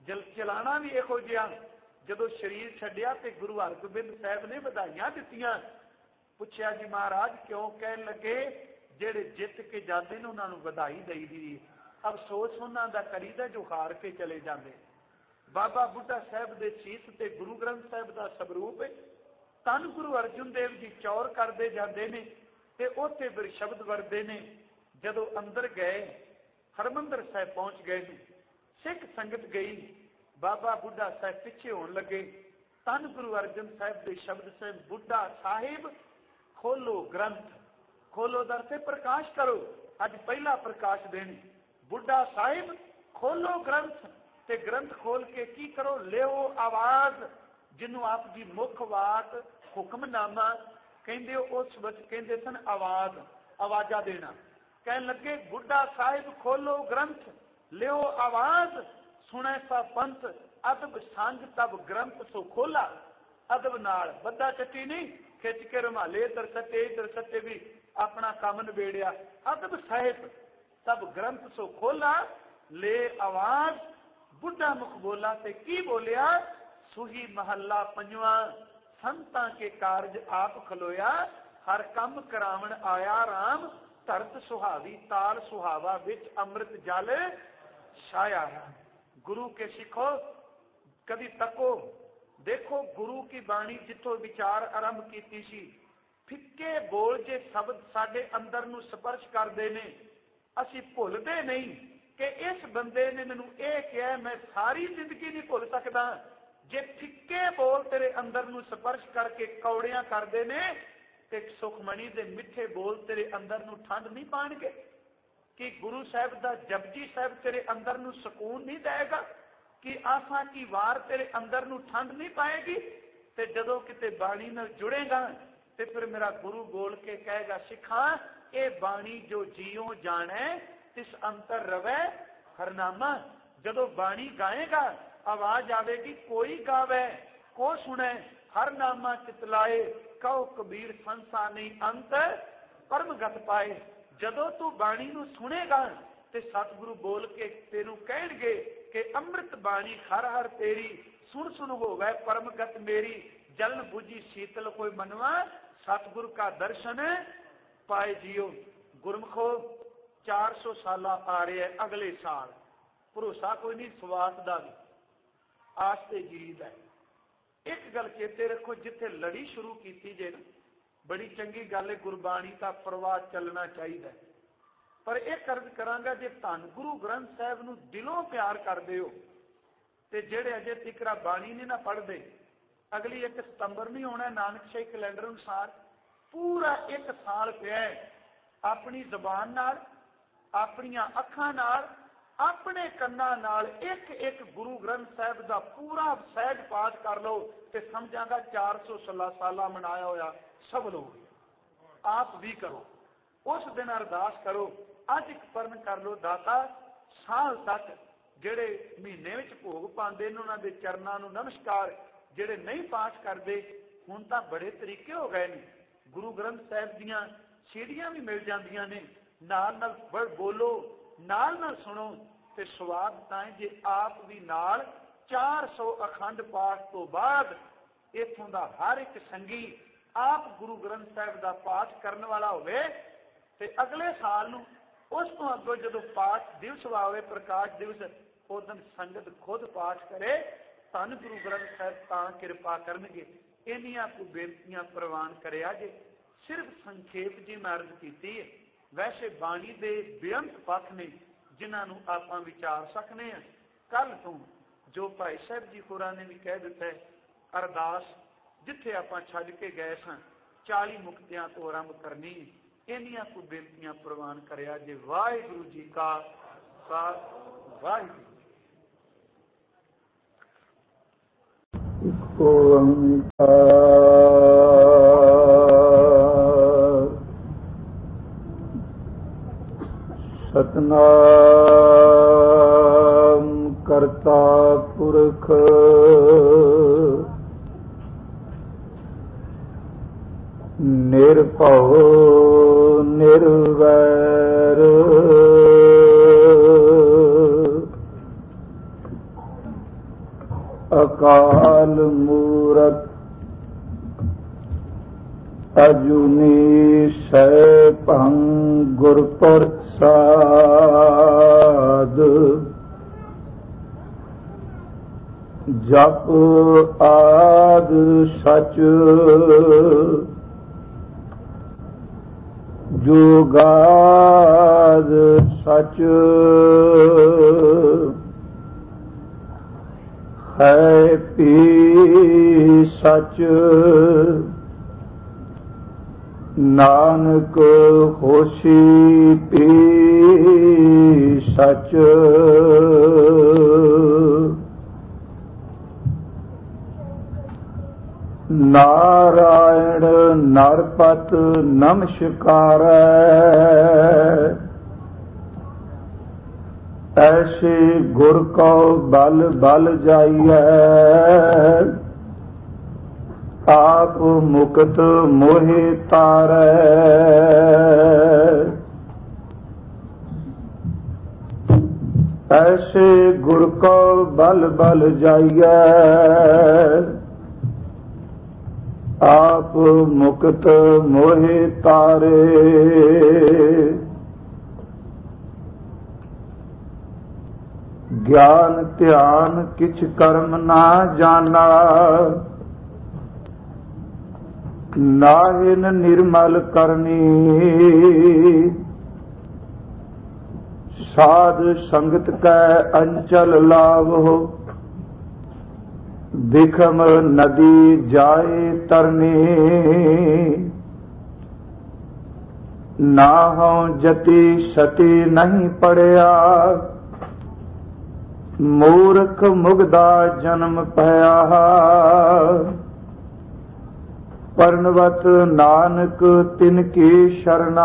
ਚਲਾਣਾ ਵੀ ਇਹੋ ਜਿਹਾ, ਜਦੋਂ ਸਰੀਰ ਛੱਡਿਆ ਤੇ ਗੁਰੂ ਹਰਗੋਬਿੰਦ ਸਾਹਿਬ ਨੇ ਵਧਾਈਆਂ ਦਿੱਤੀਆਂ। ਪੁੱਛਿਆ ਜੀ ਮਹਾਰਾਜ ਕਿਉਂ? ਕਹਿਣ ਲੱਗੇ ਜਿਹੜੇ ਜਿੱਤ ਕੇ ਜਾਂਦੇ ਨੇ ਉਹਨਾਂ ਨੂੰ ਵਧਾਈ ਦੇਈਦੀ, ਅਫਸੋਸ ਉਹਨਾਂ ਦਾ ਕਰੀਦਾ ਜੋ ਹਾਰ ਕੇ ਚਲੇ ਜਾਂਦੇ। ਬਾਬਾ ਬੁੱਢਾ ਸਾਹਿਬ ਦੇ ਸੀਸ ਤੇ ਗੁਰੂ ਗ੍ਰੰਥ ਸਾਹਿਬ ਦਾ ਸਵਰੂਪ, ਧੰਨ ਗੁਰੂ ਅਰਜਨ ਦੇਵ ਜੀ ਚੌਰ ਕਰਦੇ ਜਾਂਦੇ ਨੇ ਤੇ ਉੱਥੇ ਫਿਰ ਸ਼ਬਦ ਵਰਦੇ ਨੇ। ਜਦੋਂ ਅੰਦਰ ਗਏ, ਹਰਮੰਦਰ ਸਾਹਿਬ ਪਹੁੰਚ ਗਏ ਨੇ, ਸਿੱਖ ਸੰਗਤ ਗਈ, ਬਾਬਾ ਬੁੱਢਾ ਸਾਹਿਬ ਪਿੱਛੇ ਹੋਣ ਲੱਗੇ। ਧੰਨ ਗੁਰੂ ਅਰਜਨ ਸਾਹਿਬ ਦੇ ਸ਼ਬਦ ਸੇ ਬੁੱਢਾ ਸਾਹਿਬ ਖੋਲੋ ਗ੍ਰੰਥ, ਖੋਲੋ ਦਰ ਤੇ ਪ੍ਰਕਾਸ਼ ਕਰੋ। ਅੱਜ ਪਹਿਲਾ ਪ੍ਰਕਾਸ਼ ਦੇਣ, ਬੁੱਢਾ ਸਾਹਿਬ ਖੋਲੋ ਗ੍ਰੰਥ, ਤੇ ਗ੍ਰੰਥ ਖੋਲ ਕੇ ਕੀ ਕਰੋ? ਲਿਓ ਆਵਾਜ਼, ਜਿਹਨੂੰ ਆਪ ਜੀ ਮੁੱਖ ਵਾਕ ਹੁਕਮਨਾਮਾ ਕਹਿੰਦੇ ਹੋ, ਉਸ ਵਿੱਚ ਕਹਿੰਦੇ ਸਨ ਆਵਾਜ਼, ਆਵਾਜ਼ਾਂ ਦੇਣਾ। ਕਹਿਣ ਲੱਗੇ ਬੁੱਢਾ ਸਾਹਿਬ ਖੋਲੋ ਗ੍ਰੰਥ, ਲਿਓ ਆਵਾਜ਼, ਸੁਣੇ ਸਾ ਪੰਥ, ਅਦਬ ਸੰਗ ਤਬ ਗ੍ਰੰਥ ਸੋ ਖੋਲਾ। ਅਦਬ ਨਾਲ, ਬੱਦਾ ਚੱਟੀ ਨਹੀਂ, ਖਿੱਚ ਕੇ ਰੁਮਾਲੇ ਇਧਰ ਸੱਟੇ ਵੀ ਆਪਣਾ ਕੰਮ ਨਿਬੇੜਿਆ। ਅਦਬ ਸਾਹਿਬ ਤਬ ਗ੍ਰੰਥ ਸੋ ਖੋਲਾ, ਲੈ ਆਵਾਜ਼, ਬੁੱਢਾ ਮੁਖ ਬੋਲਾ। ਤੇ ਕੀ ਬੋਲਿਆ? ਸੁਹੀ ਮਹੱਲਾ ਪੰਜਵਾਂ, ਸੰਤਾਂ ਕੇ ਕਾਰਜ ਆਪ ਖਲੋਇਆ, ਹਰ ਕੰਮ ਕਰਾਵਣ ਆਇਆ ਰਾਮ, ਧਰਤ ਸੁਹਾਵੀ ਤਾਲ ਸੁਹਾਵਾ, ਵਿੱਚ ਅੰਮ੍ਰਿਤ ਜਲ ਛਾਇਆ। गुरु के सिखो, कभी तको, देखो गुरु की बाणी जिथों विचार आरंभ कीती सी, फिक्के बोल जे शब्द साडे अंदर नूं स्पर्श करदे ने, असीं भुलदे नहीं कि इस बंदे ने मैनूं इह कहा, मैं सारी जिंदगी नहीं भुल सकदा। जे फिक्के बोल तेरे अंदर नूं स्पर्श करके कौड़ियां करदे ने, ते सुखमणी दे मिठे बोल तेरे अंदर नूं ठंड नहीं पाणगे? कि गुरु साहब का जपजी साहब तेरे अंदर नूं सकून नहीं देगा? कि आसा की वार तेरे अंदर नूं ठंड नहीं पाएगी? ते जदों किते बाणी नाल जुड़ेगा ते फिर मेरा गुरु बोल के कहेगा, सिखा ये बाणी जो जियो जाने, तिस अंतर रवे हरनामा। जदों बाणी गाएगा, आवाज आवेगी, कोई गावे को सुने, हरनामा चितलाए, कहो कबीर संसा नहीं अंत परमगत पाए। ਜਦੋਂ ਤੂੰ ਬਾਣੀ ਨੂੰ ਸੁਣੇਗਾ ਤੇ ਸਤਿਗੁਰੂ ਬੋਲ ਕੇ ਤੈਨੂੰ ਕਹਿਣਗੇ ਕਿ ਅੰਮ੍ਰਿਤ ਬਾਣੀ ਹਰ ਹਰ ਤੇਰੀ, ਸੁਣ ਸੁਣ ਹੋਵੇ ਪਰਮਗਤ ਮੇਰੀ, ਜਲਨ ਬੁਝੀ ਸ਼ੀਤਲ ਕੋਈ ਮਨਵਾ, ਸਤਿਗੁਰ ਕਾ ਦਰਸ਼ਨ ਪਾਏ ਜੀਓ। ਗੁਰਮਖੋ 400 ਸਾਲਾ ਆ ਰਿਹਾ ਅਗਲੇ ਸਾਲ, ਭਰੋਸਾ ਕੋਈ ਨਹੀਂ, ਸਵਾਸ ਦਾ ਵੀ ਆਸ ਤੇ ਜੀਦ ਹੈ। ਇੱਕ ਗੱਲ ਚੇਤੇ ਰੱਖੋ, ਜਿੱਥੇ ਲੜੀ ਸ਼ੁਰੂ ਕੀਤੀ ਜੇ ਨਾ, बड़ी चंगी गल है, गुरबाणी का प्रवाह चलना चाहिए। पर यह अर्ज करांगा, जे धन गुरु ग्रंथ साहब नूं दिलों प्यार करदे हो ते जेड़े अजे तिकरा बाणी नहीं ना पढ़दे, अगली 1 सितंबर नहीं होना नानकशाही कैलेंडर अनुसार, पूरा 1 साल पिया अपनी जबान नाल, अपनियां अखां नाल, अपने कन्नां नाल एक एक गुरु ग्रंथ साहब का पूरा सहज पाठ कर लो ते समझांगा 416 साल मनाया होया सब लोग। आप भी करो, उस दिन अरदास करो, अज एक परण कर लो, दाता साल तक जेड़े महीने विच भोग पाते उन्हां दे चरनां नूं नमस्कार, जेड़े नहीं पाठ करते हुण तां बड़े तरीके हो गए ने, गुरु ग्रंथ साहब दीआं सीढ़ियां भी मिल जांदियां ने, नाल नाल बोलो, नाल नाल सुनो ते स्वाद तां जे आप भी नाल 400 अखंड पाठ तो बाद इत्थों दा हर एक संगी आप गुरु ग्रंथ साहब का पाठ करने वाला होवे ते अगले साल नूं उस तो अगों जदों पाठ दिवस आवे, प्रकाश दिवस, उस दिन संगत खुद पाठ करे, धन गुरु ग्रंथ साहब तां किरपा करनगे। इन्नियां को बेनतियां प्रवान करिया जे, सिर्फ संखेप जी मैं अर्ज कीती है। वैसे बाणी दे बेअंत पथ ने जिन्हां नूं आपां विचार सकने हैं। कल तो जो भाई साहब जी होरां ने भी कह दिता है, अरदास जिथे आप छड़ के गए सन 40 मुक्तियां तो आरंभ करनी, इन्नियां को बेनतियां प्रवान करिया जे। वाहिगुरू जी का खालसा, वाहिगुरू। ਓੰਕਾਰ ਸਤਨਾਮ ਕਰਤਾ ਪੁਰਖ ਨਿਰਭਉ ਨਿਰਵੈਰ ਅਕਾਲ ਮੂਰਤ ਅਜੂਨੀ ਸੈਭੰ ਗੁਰ ਪ੍ਰਸਾਦ ਜਪ ਆਦ ਸਚ ਜੁਗਾਦ ਸਚ ਹੈ ਪੀ ਸਚ ਨਾਨਕ ਹੋਸੀ ਪੀ ਸਚ ਨਾਰਾਇਣ ਨਰਪਤ ਨਮਸਕਾਰੈ ਐਸੇ ਗੁਰ ਕੋ ਬਲ ਬਲ ਜਾਈਐ ਆਪ ਮੁਕਤ ਮੋਹਿ ਤਾਰੈ ਐਸੇ ਗੁਰ ਕੋ ਬਲ ਬਲ ਜਾਈਐ ਆਪ ਮੁਕਤ ਮੋਹਿ ਤਾਰੇ ਗਿਆਨ ਧਿਆਨ ਕਿਛ ਕਰਮ ਨਾ ਜਾਣਾ ਨਾਹਿਨ ਨਿਰਮਲ ਕਰਨੀ ਸਾਧ ਸੰਗਤ ਕੈ ਅੰਚਲ ਲਾਵੋ ਬਿਖਮ ਨਦੀ ਜਾਏ ਤਰਨੀ ਨਾਹਉ ਜਤੀ ਸਤੀ ਨਹੀਂ ਪੜਿਆ ਮੂਰਖ ਮੁਗਦਾ ਜਨਮ ਭਇਆ ਪਰਨਵਤ ਨਾਨਕ ਤਿਨ ਕੀ ਸ਼ਰਨਾ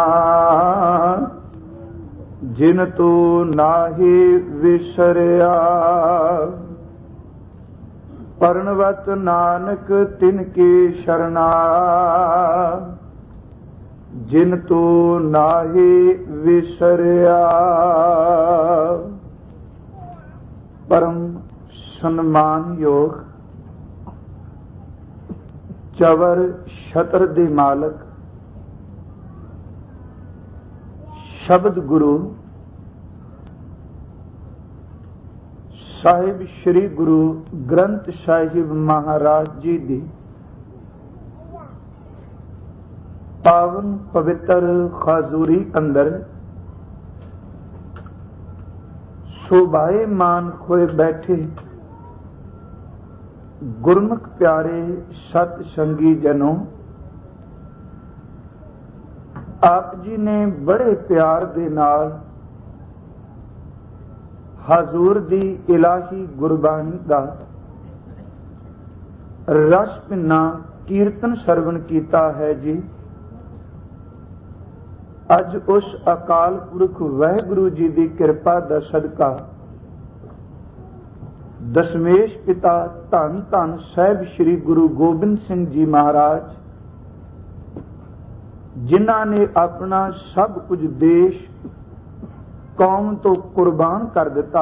ਜਿਨ ਤੂ ਨਾਹੀ ਵਿਸਰਿਆ ਪਰਨਵਤ ਨਾਨਕ ਤਿਨ ਕੀ ਸ਼ਰਨਾ ਜਿਨ ਤੂ ਨਾਹੀ ਵਿਸਰਿਆ ਪਰਮ ਸਨਮਾਨਯੋਗ ਚਵਰ ਛਤਰ ਦੇ ਮਾਲਕ ਸ਼ਬਦ ਗੁਰੂ ਸਾਹਿਬ ਸ੍ਰੀ ਗੁਰੂ ਗ੍ਰੰਥ ਸਾਹਿਬ ਮਹਾਰਾਜ ਜੀ ਦੀ ਪਾਵਨ ਪਵਿੱਤਰ ਖਾਜ਼ੂਰੀ ਅੰਦਰ ਸ਼ੋਭਾਇਮਾਨ ਹੋਏ ਬੈਠੇ ਗੁਰਮੁਖ ਪਿਆਰੇ ਸਤ ਸੰਗੀ ਜਨੋ ਆਪ ਜੀ ਨੇ ਬੜੇ ਪਿਆਰ ਦੇ ਨਾਲ ਹਜ਼ੂਰ ਦੀ ਇਲਾਹੀ ਗੁਰਬਾਣੀ ਦਾ ਰਸ ਭਿੰਨਾ ਕੀਰਤਨ ਸਰਵਣ ਕੀਤਾ ਹੈ ਜੀ। ਅੱਜ ਉਸ ਅਕਾਲ ਪੁਰਖ ਵਾਹਿਗੁਰੂ ਜੀ ਦੀ ਕਿਰਪਾ ਦਾ ਸਦਕਾ ਦਸ਼ਮੇਸ਼ ਪਿਤਾ ਧੰਨ ਧੰਨ ਸਾਹਿਬ ਸ੍ਰੀ ਗੁਰੂ ਗੋਬਿੰਦ ਸਿੰਘ ਜੀ ਮਹਾਰਾਜ ਜਿਨ੍ਹਾਂ ਨੇ ਆਪਣਾ ਸਭ ਕੁਝ ਦੇਸ਼ ਕੌਮ ਤੋਂ ਕੁਰਬਾਨ ਕਰ ਦਿੱਤਾ,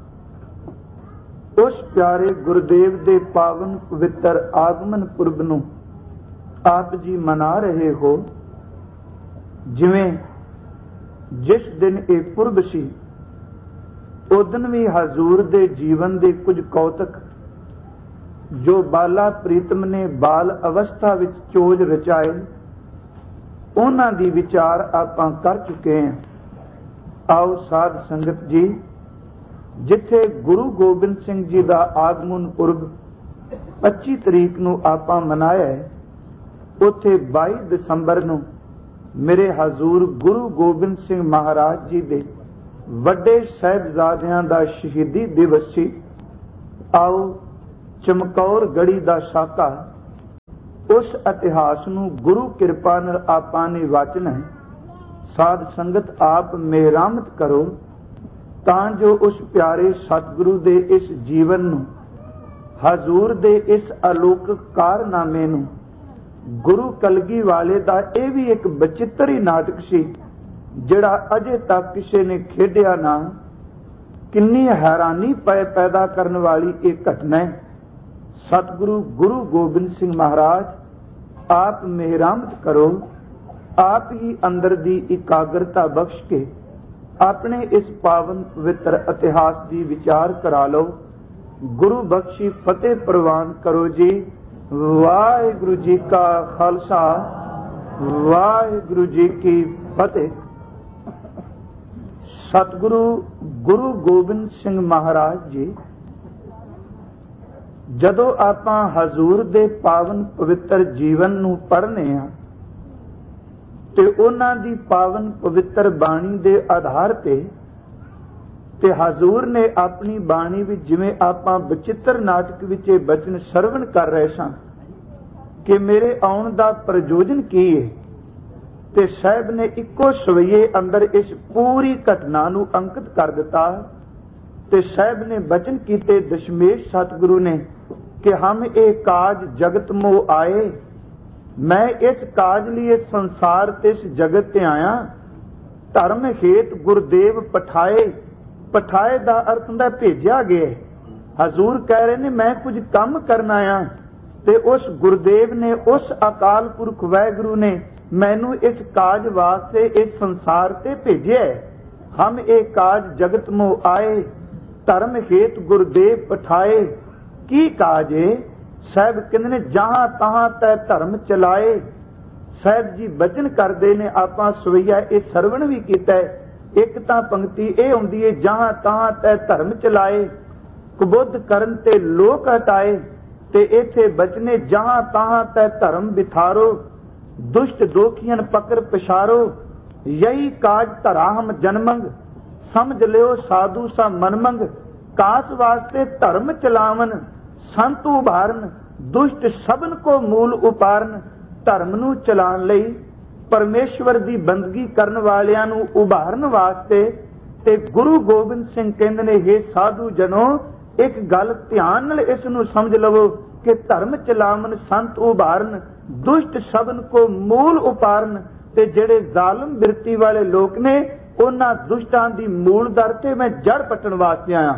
ਉਸ ਪਿਆਰੇ ਗੁਰਦੇਵ ਦੇ ਪਾਵਨ ਪਵਿੱਤਰ ਆਗਮਨ ਪੁਰਬ ਨੂੰ ਆਪ ਜੀ ਮਨਾ ਰਹੇ ਹੋ। ਜਿਵੇਂ ਜਿਸ ਦਿਨ ਇਹ ਪੁਰਬ ਸੀ ਉਦਨ ਵੀ ਹਜ਼ੂਰ ਦੇ ਜੀਵਨ ਦੇ ਕੁਝ ਕੌਤਕ ਜੋ ਬਾਲਾ ਪ੍ਰੀਤਮ ਨੇ ਬਾਲ ਅਵਸਥਾ ਵਿੱਚ ਚੋਜ ਰਚਾਏ ਉਹਨਾਂ ਦੀ ਵਿਚਾਰ ਆਪਾਂ ਕਰ ਚੁੱਕੇ ਹਾਂ। ਆਓ ਸਾਧ ਸੰਗਤ ਜੀ, ਜਿੱਥੇ ਗੁਰੂ ਗੋਬਿੰਦ ਸਿੰਘ ਜੀ ਦਾ ਆਗਮਨ ਪੁਰਬ 25 ਤਰੀਕ ਨੂੰ ਆਪਾਂ ਮਨਾਇਆ ਹੈ, ਉੱਥੇ 22 ਦਸੰਬਰ ਨੂੰ ਮੇਰੇ ਹਜ਼ੂਰ ਗੁਰੂ ਗੋਬਿੰਦ ਸਿੰਘ ਮਹਾਰਾਜ ਜੀ ਦੇ ਵੱਡੇ ਸਾਹਿਬਜ਼ਾਦਿਆਂ ਦਾ ਸ਼ਹੀਦੀ ਦਿਵਸ ਸੀ। ਆਓ ਚਮਕੌਰ ਗੜੀ ਦਾ ਸਾਕਾ, ਉਸ ਇਤਿਹਾਸ ਨੂੰ ਗੁਰੂ ਕਿਰਪਾ ਨਾਲ ਆਪਾਂ ਨੇ ਵਾਚਣਾ ਹੈ। ਸਾਧ ਸੰਗਤ ਆਪ ਮਿਹਰਮਤ ਕਰੋ ਤਾਂ ਜੋ ਉਸ ਪਿਆਰੇ ਸਤਿਗੁਰੂ ਦੇ ਇਸ ਜੀਵਨ ਨੂੰ, ਹਜ਼ੂਰ ਦੇ ਇਸ ਅਲੌਕਿਕ ਕਾਰਨਾਮੇ ਨੂੰ, ਗੁਰੂ ਕਲਗੀ ਵਾਲੇ ਦਾ ਇਹ ਵੀ ਇੱਕ ਬਚਿੱਤਰ ਹੀ ਨਾਟਕ ਸੀ ਜਿਹੜਾ ਅਜੇ ਤੱਕ ਕਿਸੇ ਨੇ ਖੇਡਿਆ ਨਾ। ਕਿੰਨੀ ਹੈਰਾਨੀ ਪੈਦਾ ਕਰਨ ਵਾਲੀ ਇਹ ਘਟਨਾ ਹੈ। ਸਤਿਗੁਰੂ ਗੁਰੂ ਗੋਬਿੰਦ ਸਿੰਘ ਮਹਾਰਾਜ ਆਪ ਮਿਹਰਮਤ ਕਰੋ, ਆਪ ਹੀ ਅੰਦਰ ਦੀ ਇਕਾਗਰਤਾ ਬਖਸ਼ ਕੇ ਆਪਣੇ ਇਸ ਪਾਵਨ ਪਵਿੱਤਰ ਇਤਿਹਾਸ ਦੀ ਵਿਚਾਰ ਕਰਾ ਲਓ। ਗੁਰੂ ਬਖਸ਼ੀ ਫਤਿਹ ਪ੍ਰਵਾਨ ਕਰੋ ਜੀ। ਵਾਹਿਗੁਰੂ ਜੀ ਕਾ ਖਾਲਸਾ, ਵਾਹਿਗੁਰੂ ਜੀ ਕੀ ਫਤਿਹ। ਸਤਿਗੁਰੂ ਗੁਰੂ ਗੋਬਿੰਦ ਸਿੰਘ ਮਹਾਰਾਜ ਜੀ ਜਦੋਂ ਆਪਾਂ ਹਜ਼ੂਰ ਦੇ ਪਾਵਨ ਪਵਿੱਤਰ ਜੀਵਨ ਨੂੰ ਪੜ੍ਹਨੇ ਆ ਤੇ ਉਹਨਾਂ ਦੀ ਪਾਵਨ ਪਵਿੱਤਰ ਬਾਣੀ ਦੇ ਆਧਾਰ ਤੇ ਹਜ਼ੂਰ ਨੇ ਆਪਣੀ ਬਾਣੀ ਵਿੱਚ, ਜਿਵੇਂ ਆਪਾਂ ਬਚਿੱਤਰ ਨਾਟਕ ਵਿੱਚ ਇਹ ਬਚਨ ਸਰਵਣ ਕਰ ਰਹੇ ਸਾਂ ਕਿ ਮੇਰੇ ਆਉਣ ਦਾ ਪ੍ਰਯੋਜਨ ਕੀ ਹੈ, ਤੇ ਸਾਹਿਬ ਨੇ ਇੱਕੋ ਸਵਈਏ ਅੰਦਰ ਇਸ ਪੂਰੀ ਘਟਨਾ ਨੂੰ ਅੰਕਿਤ ਕਰ ਦਿੱਤਾ। ਤੇ ਸਾਹਿਬ ਨੇ ਬਚਨ ਕੀਤੇ ਦਸ਼ਮੇਸ਼ ਸਤਿਗੁਰੂ ਨੇ ਕਿ ਹਮ ਇਹ ਕਾਜ ਜਗਤ ਮੋ ਆਏ, ਮੈਂ ਇਸ ਕਾਜ ਲਈ ਇਸ ਸੰਸਾਰ ਤੇ ਇਸ ਜਗਤ ਤੇ ਆਇਆ। ਧਰਮ ਹੇਤ ਗੁਰਦੇਵ ਪਠਾਏ, ਪਠਾਏ ਦਾ ਅਰਥ ਹੁੰਦਾ ਭੇਜਿਆ ਗਿਆ। ਹਜ਼ੂਰ ਕਹਿ ਰਹੇ ਨੇ ਮੈਂ ਕੁਝ ਕੰਮ ਕਰਨ ਆਇਆ ਤੇ ਉਸ ਗੁਰਦੇਵ ਨੇ, ਉਸ ਅਕਾਲ ਪੁਰਖ ਵਾਹਿਗੁਰੂ ਨੇ ਮੈਨੂੰ ਇਸ ਕਾਜ ਵਾਸਤੇ ਇਸ ਸੰਸਾਰ ਤੇ ਭੇਜਿਆ। ਹਮ ਇਹ ਕਾਜ ਜਗਤ ਮੋ ਆਏ, ਧਰਮ ਹੇਤ ਗੁਰਦੇਵ ਪਠਾਏ। ਕੀ ਕਾਜ ਹੈ? ਸਾਹਿਬ ਕਹਿੰਦੇ ਨੇ ਜਹਾਂ ਤਹਾਂ ਤੈ ਧਰਮ ਚਲਾਏ। ਸਾਹਿਬ ਜੀ ਬਚਨ ਕਰਦੇ ਨੇ, ਆਪਾਂ ਸਵਈਆ ਇਹ ਸਰਵਣ ਵੀ ਕੀਤਾ। ਇੱਕ ਤਾਂ ਪੰਕਤੀ ਇਹ ਹੁੰਦੀ ਹੈ ਜਹਾਂ ਤਹਾਂ ਤੈ ਧਰਮ ਚਲਾਏ, ਕੁਬੁੱਧ ਕਰਨ ਤੇ ਲੋਕ ਹਟਾਏ। ਤੇ ਇੱਥੇ ਬਚਨੇ ਜਹਾਂ ਤਹਾਂ ਤੈ ਧਰਮ ਬਿਥਾਰੋ, ਦੁਸ਼ਟ ਦੋਖੀਆਂ ਪਕੜ ਪਛਾਰੋ। ਯਹੀ ਕਾਜ ਧਰਾ ਹਮ ਜਨਮੰਗ, ਸਮਝ ਲਿਓ ਸਾਧੂ ਸਾ ਮਨਮੰਗ। ਕਾਸ ਵਾਸਤੇ ਧਰਮ ਚਲਾਵਨ, ਸੰਤ ਉਭਾਰਨ, ਦੁਸ਼ਟ ਸਭਨ ਕੋ ਮੂਲ ਉਪਾਰਨ। ਧਰਮ ਨੂੰ ਚਲਾਉਣ ਲਈ, ਪਰਮੇਸ਼ਵਰ ਦੀ ਬੰਦਗੀ ਕਰਨ ਵਾਲਿਆਂ ਨੂੰ ਉਭਾਰਨ ਵਾਸਤੇ। ਤੇ ਗੁਰੂ ਗੋਬਿੰਦ ਸਿੰਘ ਕਹਿੰਦੇ ਨੇ ਹੇ ਸਾਧੂ ਜਨੋ, ਇੱਕ ਗੱਲ ਧਿਆਨ ਨਾਲ ਇਸ ਨੂੰ ਸਮਝ ਲਵੋ ਕਿ ਧਰਮ ਚਲਾਵਨ, ਸੰਤ ਉਭਾਰਨ, ਦੁਸ਼ਟ ਸਭਨ ਕੋ ਮੂਲ ਉਪਾਰਨ। ਤੇ ਜਿਹੜੇ ਜ਼ਾਲਮ ਬਿਰਤੀ ਵਾਲੇ ਲੋਕ ਨੇ ਉਹਨਾਂ ਦੁਸ਼ਟਾਂ ਦੀ ਮੂਲ ਦਰ ਤੇ ਮੈਂ ਜੜ ਪੱਟਣ ਵਾਸਤੇ ਆਇਆ।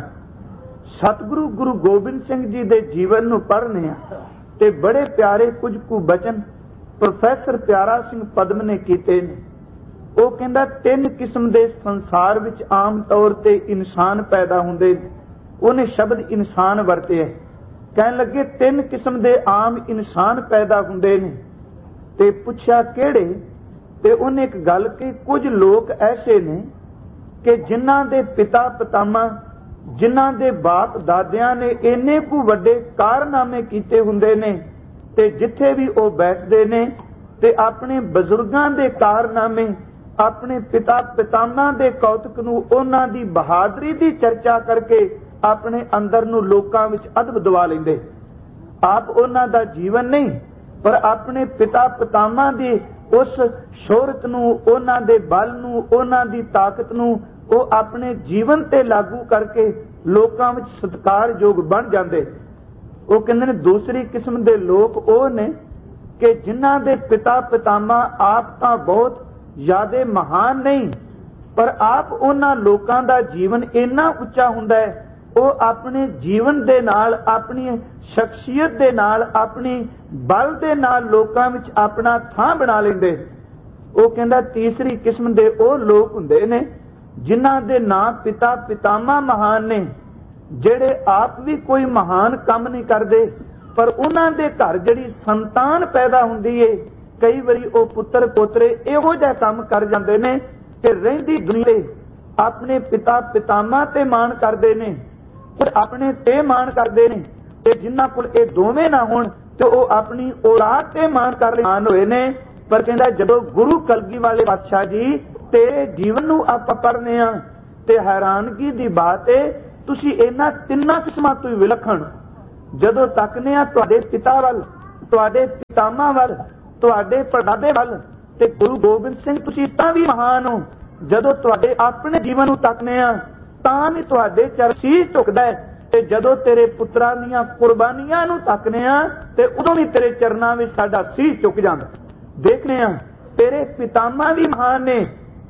ਸਤਿਗੁਰੂ ਗੁਰੂ ਗੋਬਿੰਦ ਸਿੰਘ ਜੀ ਦੇ ਜੀਵਨ ਨੂੰ ਪੜ੍ਹਨੇ ਆ ਤੇ ਬੜੇ ਪਿਆਰੇ ਕੁਝ ਕੁ ਬਚਨ ਪ੍ਰੋਫੈਸਰ ਪਿਆਰਾ ਸਿੰਘ ਪਦਮ ਨੇ ਕੀਤੇ ਨੇ। ਉਹ ਕਹਿੰਦਾ 3 ਕਿਸਮ ਦੇ ਸੰਸਾਰ ਵਿੱਚ ਆਮ ਤੌਰ ਤੇ ਇਨਸਾਨ ਪੈਦਾ ਹੁੰਦੇ। ਉਹਨੇ ਸ਼ਬਦ ਇਨਸਾਨ ਵਰਤਿਆ। ਕਹਿਣ ਲੱਗੇ 3 ਕਿਸਮ ਦੇ ਆਮ ਇਨਸਾਨ ਪੈਦਾ ਹੁੰਦੇ ਨੇ। ਤੇ ਪੁੱਛਿਆ ਕਿਹੜੇ? ਤੇ ਉਹਨੇ ਇੱਕ ਗੱਲ ਕਹੀ, ਕੁਝ ਲੋਕ ਐਸੇ ਨੇ ਕਿ ਜਿਨ੍ਹਾਂ ਦੇ ਪਿਤਾ ਪਿਤਾਮਾ, ਜਿਨ੍ਹਾਂ ਦੇ ਬਾਪ ਦਾਦਿਆਂ ਨੇ ਇੰਨੇ ਕੁ ਵੱਡੇ ਕਾਰਨਾਮੇ ਕੀਤੇ ਹੁੰਦੇ ਨੇ ਤੇ ਜਿੱਥੇ ਵੀ ਉਹ ਬੈਠਦੇ ਨੇ ਤੇ ਆਪਣੇ ਬਜ਼ੁਰਗਾਂ ਦੇ ਕਾਰਨਾਮੇ, ਆਪਣੇ ਪਿਤਾ ਪਿਤਾਮਾ ਦੇ ਕੌਤਕ ਨੂੰ, ਉਹਨਾਂ ਦੀ ਬਹਾਦਰੀ ਦੀ ਚਰਚਾ ਕਰਕੇ ਆਪਣੇ ਅੰਦਰ ਨੂੰ ਲੋਕਾਂ ਵਿੱਚ ਅਦਬ ਦਵਾ ਲੈਂਦੇ। ਆਪ ਉਹਨਾਂ ਦਾ ਜੀਵਨ ਨਹੀਂ, ਪਰ ਆਪਣੇ ਪਿਤਾ ਪਿਤਾਮਾ ਦੀ ਉਸ ਸ਼ੋਹਰਤ ਨੂੰ, ਉਹਨਾਂ ਦੇ ਬਲ ਨੂੰ, ਉਹਨਾਂ ਦੀ ਤਾਕਤ ਨੂੰ ਉਹ ਆਪਣੇ ਜੀਵਨ ਤੇ ਲਾਗੂ ਕਰਕੇ ਲੋਕਾਂ ਵਿੱਚ ਸਤਿਕਾਰਯੋਗ ਬਣ ਜਾਂਦੇ। ਉਹ ਕਹਿੰਦੇ ਨੇ ਦੂਸਰੀ ਕਿਸਮ ਦੇ ਲੋਕ ਉਹ ਨੇ ਕਿ ਜਿਨ੍ਹਾਂ ਦੇ ਪਿਤਾ ਪਿਤਾਮਾ ਆਪ ਤਾਂ ਬਹੁਤ ਜ਼ਿਆਦਾ ਮਹਾਨ ਨਹੀਂ, ਪਰ ਆਪ ਉਹਨਾਂ ਲੋਕਾਂ ਦਾ ਜੀਵਨ ਇੰਨਾ ਉੱਚਾ ਹੁੰਦਾ ਹੈ, ਉਹ ਆਪਣੇ ਜੀਵਨ ਦੇ ਨਾਲ, ਆਪਣੀ ਸ਼ਖਸੀਅਤ ਦੇ ਨਾਲ, ਆਪਣੀ ਬਲ ਦੇ ਨਾਲ ਲੋਕਾਂ ਵਿੱਚ ਆਪਣਾ ਥਾਂ ਬਣਾ ਲੈਂਦੇ। ਉਹ ਕਹਿੰਦਾ ਤੀਸਰੀ ਕਿਸਮ ਦੇ ਉਹ ਲੋਕ ਹੁੰਦੇ ਨੇ ਜਿਨ੍ਹਾਂ ਦੇ ਨਾਂ ਪਿਤਾ ਪਿਤਾਮਾ ਮਹਾਨ ਨੇ, ਜਿਹੜੇ ਆਪ ਵੀ ਕੋਈ ਮਹਾਨ ਕੰਮ ਨਹੀਂ ਕਰਦੇ, ਪਰ ਉਹਨਾਂ ਦੇ ਘਰ ਜਿਹੜੀ ਸੰਤਾਨ ਪੈਦਾ ਹੁੰਦੀ ਏ, ਕਈ ਵਾਰੀ ਉਹ ਪੁੱਤਰ ਪੋਤਰੇ ਇਹੋ ਜਿਹਾ ਕੰਮ ਕਰ ਜਾਂਦੇ ਨੇ ਕਿ ਰਹਿੰਦੀ ਦੁਨੀਆ ਆਪਣੇ ਪਿਤਾ ਪਿਤਾਮਾ ਤੇ ਮਾਣ ਕਰਦੇ ਨੇ, ਤੇ ਆਪਣੇ ਤੇ ਮਾਣ ਕਰਦੇ ਨੇ। ਤੇ ਜਿਨ੍ਹਾਂ ਕੋਲ ਇਹ ਦੋਵੇਂ ਨਾ ਹੋਣ ਤੇ ਉਹ ਆਪਣੀ ਔਲਾਦ ਤੇ ਮਾਣ ਕਰ ਲੈਣ ਹੋਏ ਨੇ। ਪਰ ਕਹਿੰਦਾ ਜਦੋਂ ਗੁਰੂ ਕਲਗੀ ਵਾਲੇ ਪਾਤਸ਼ਾਹ ਜੀ ਤੇਰੇ ਜੀਵਨ ਨੂੰ ਆਪਾਂ ਪੜ੍ਹਨੇ ਆ ਤੇ ਹੈਰਾਨਗੀ ਦੀ ਬਾਤ ਹੈ, ਤੁਸੀਂ ਇਹਨਾਂ 3 ਕਿਸਮਾਂ ਤੋਂ ਵਿਲੱਖਣ ਜਦੋਂ ਤੱਕਨੇ ਆ ਤੁਹਾਡੇ ਪਿਤਾ ਵੱਲ, ਤੁਹਾਡੇ ਪਿਤਾਮਾ ਵੱਲ, ਤੁਹਾਡੇ ਪੜਦਾਦੇ ਵੱਲ, ਤੇ ਗੁਰੂ ਗੋਬਿੰਦ ਸਿੰਘ ਤੁਸੀਂ ਤਾਂ ਵੀ ਮਹਾਨ ਹੋ। ਜਦੋਂ ਤੁਹਾਡੇ ਆਪਣੇ ਜੀਵਨ ਨੂੰ ਤੱਕਨੇ ਆ ਤਾਂ ਵੀ ਤੁਹਾਡੇ ਚਰਨ ਸੀਸ ਝੁਕਦਾ ਹੈ, ਤੇ ਜਦੋਂ ਤੇਰੇ ਪੁੱਤਰਾਂ ਦੀਆਂ ਕੁਰਬਾਨੀਆਂ ਨੂੰ ਤੱਕਨੇ ਆ ਤੇ ਉਦੋਂ ਵੀ ਤੇਰੇ ਚਰਨਾਂ ਵਿੱਚ ਸਾਡਾ ਸੀਸ ਝੁਕ ਜਾਂਦਾ। ਦੇਖਨੇ ਆ ਤੇਰੇ ਪਿਤਾਮਾ ਵੀ ਮਹਾਨ ਨੇ,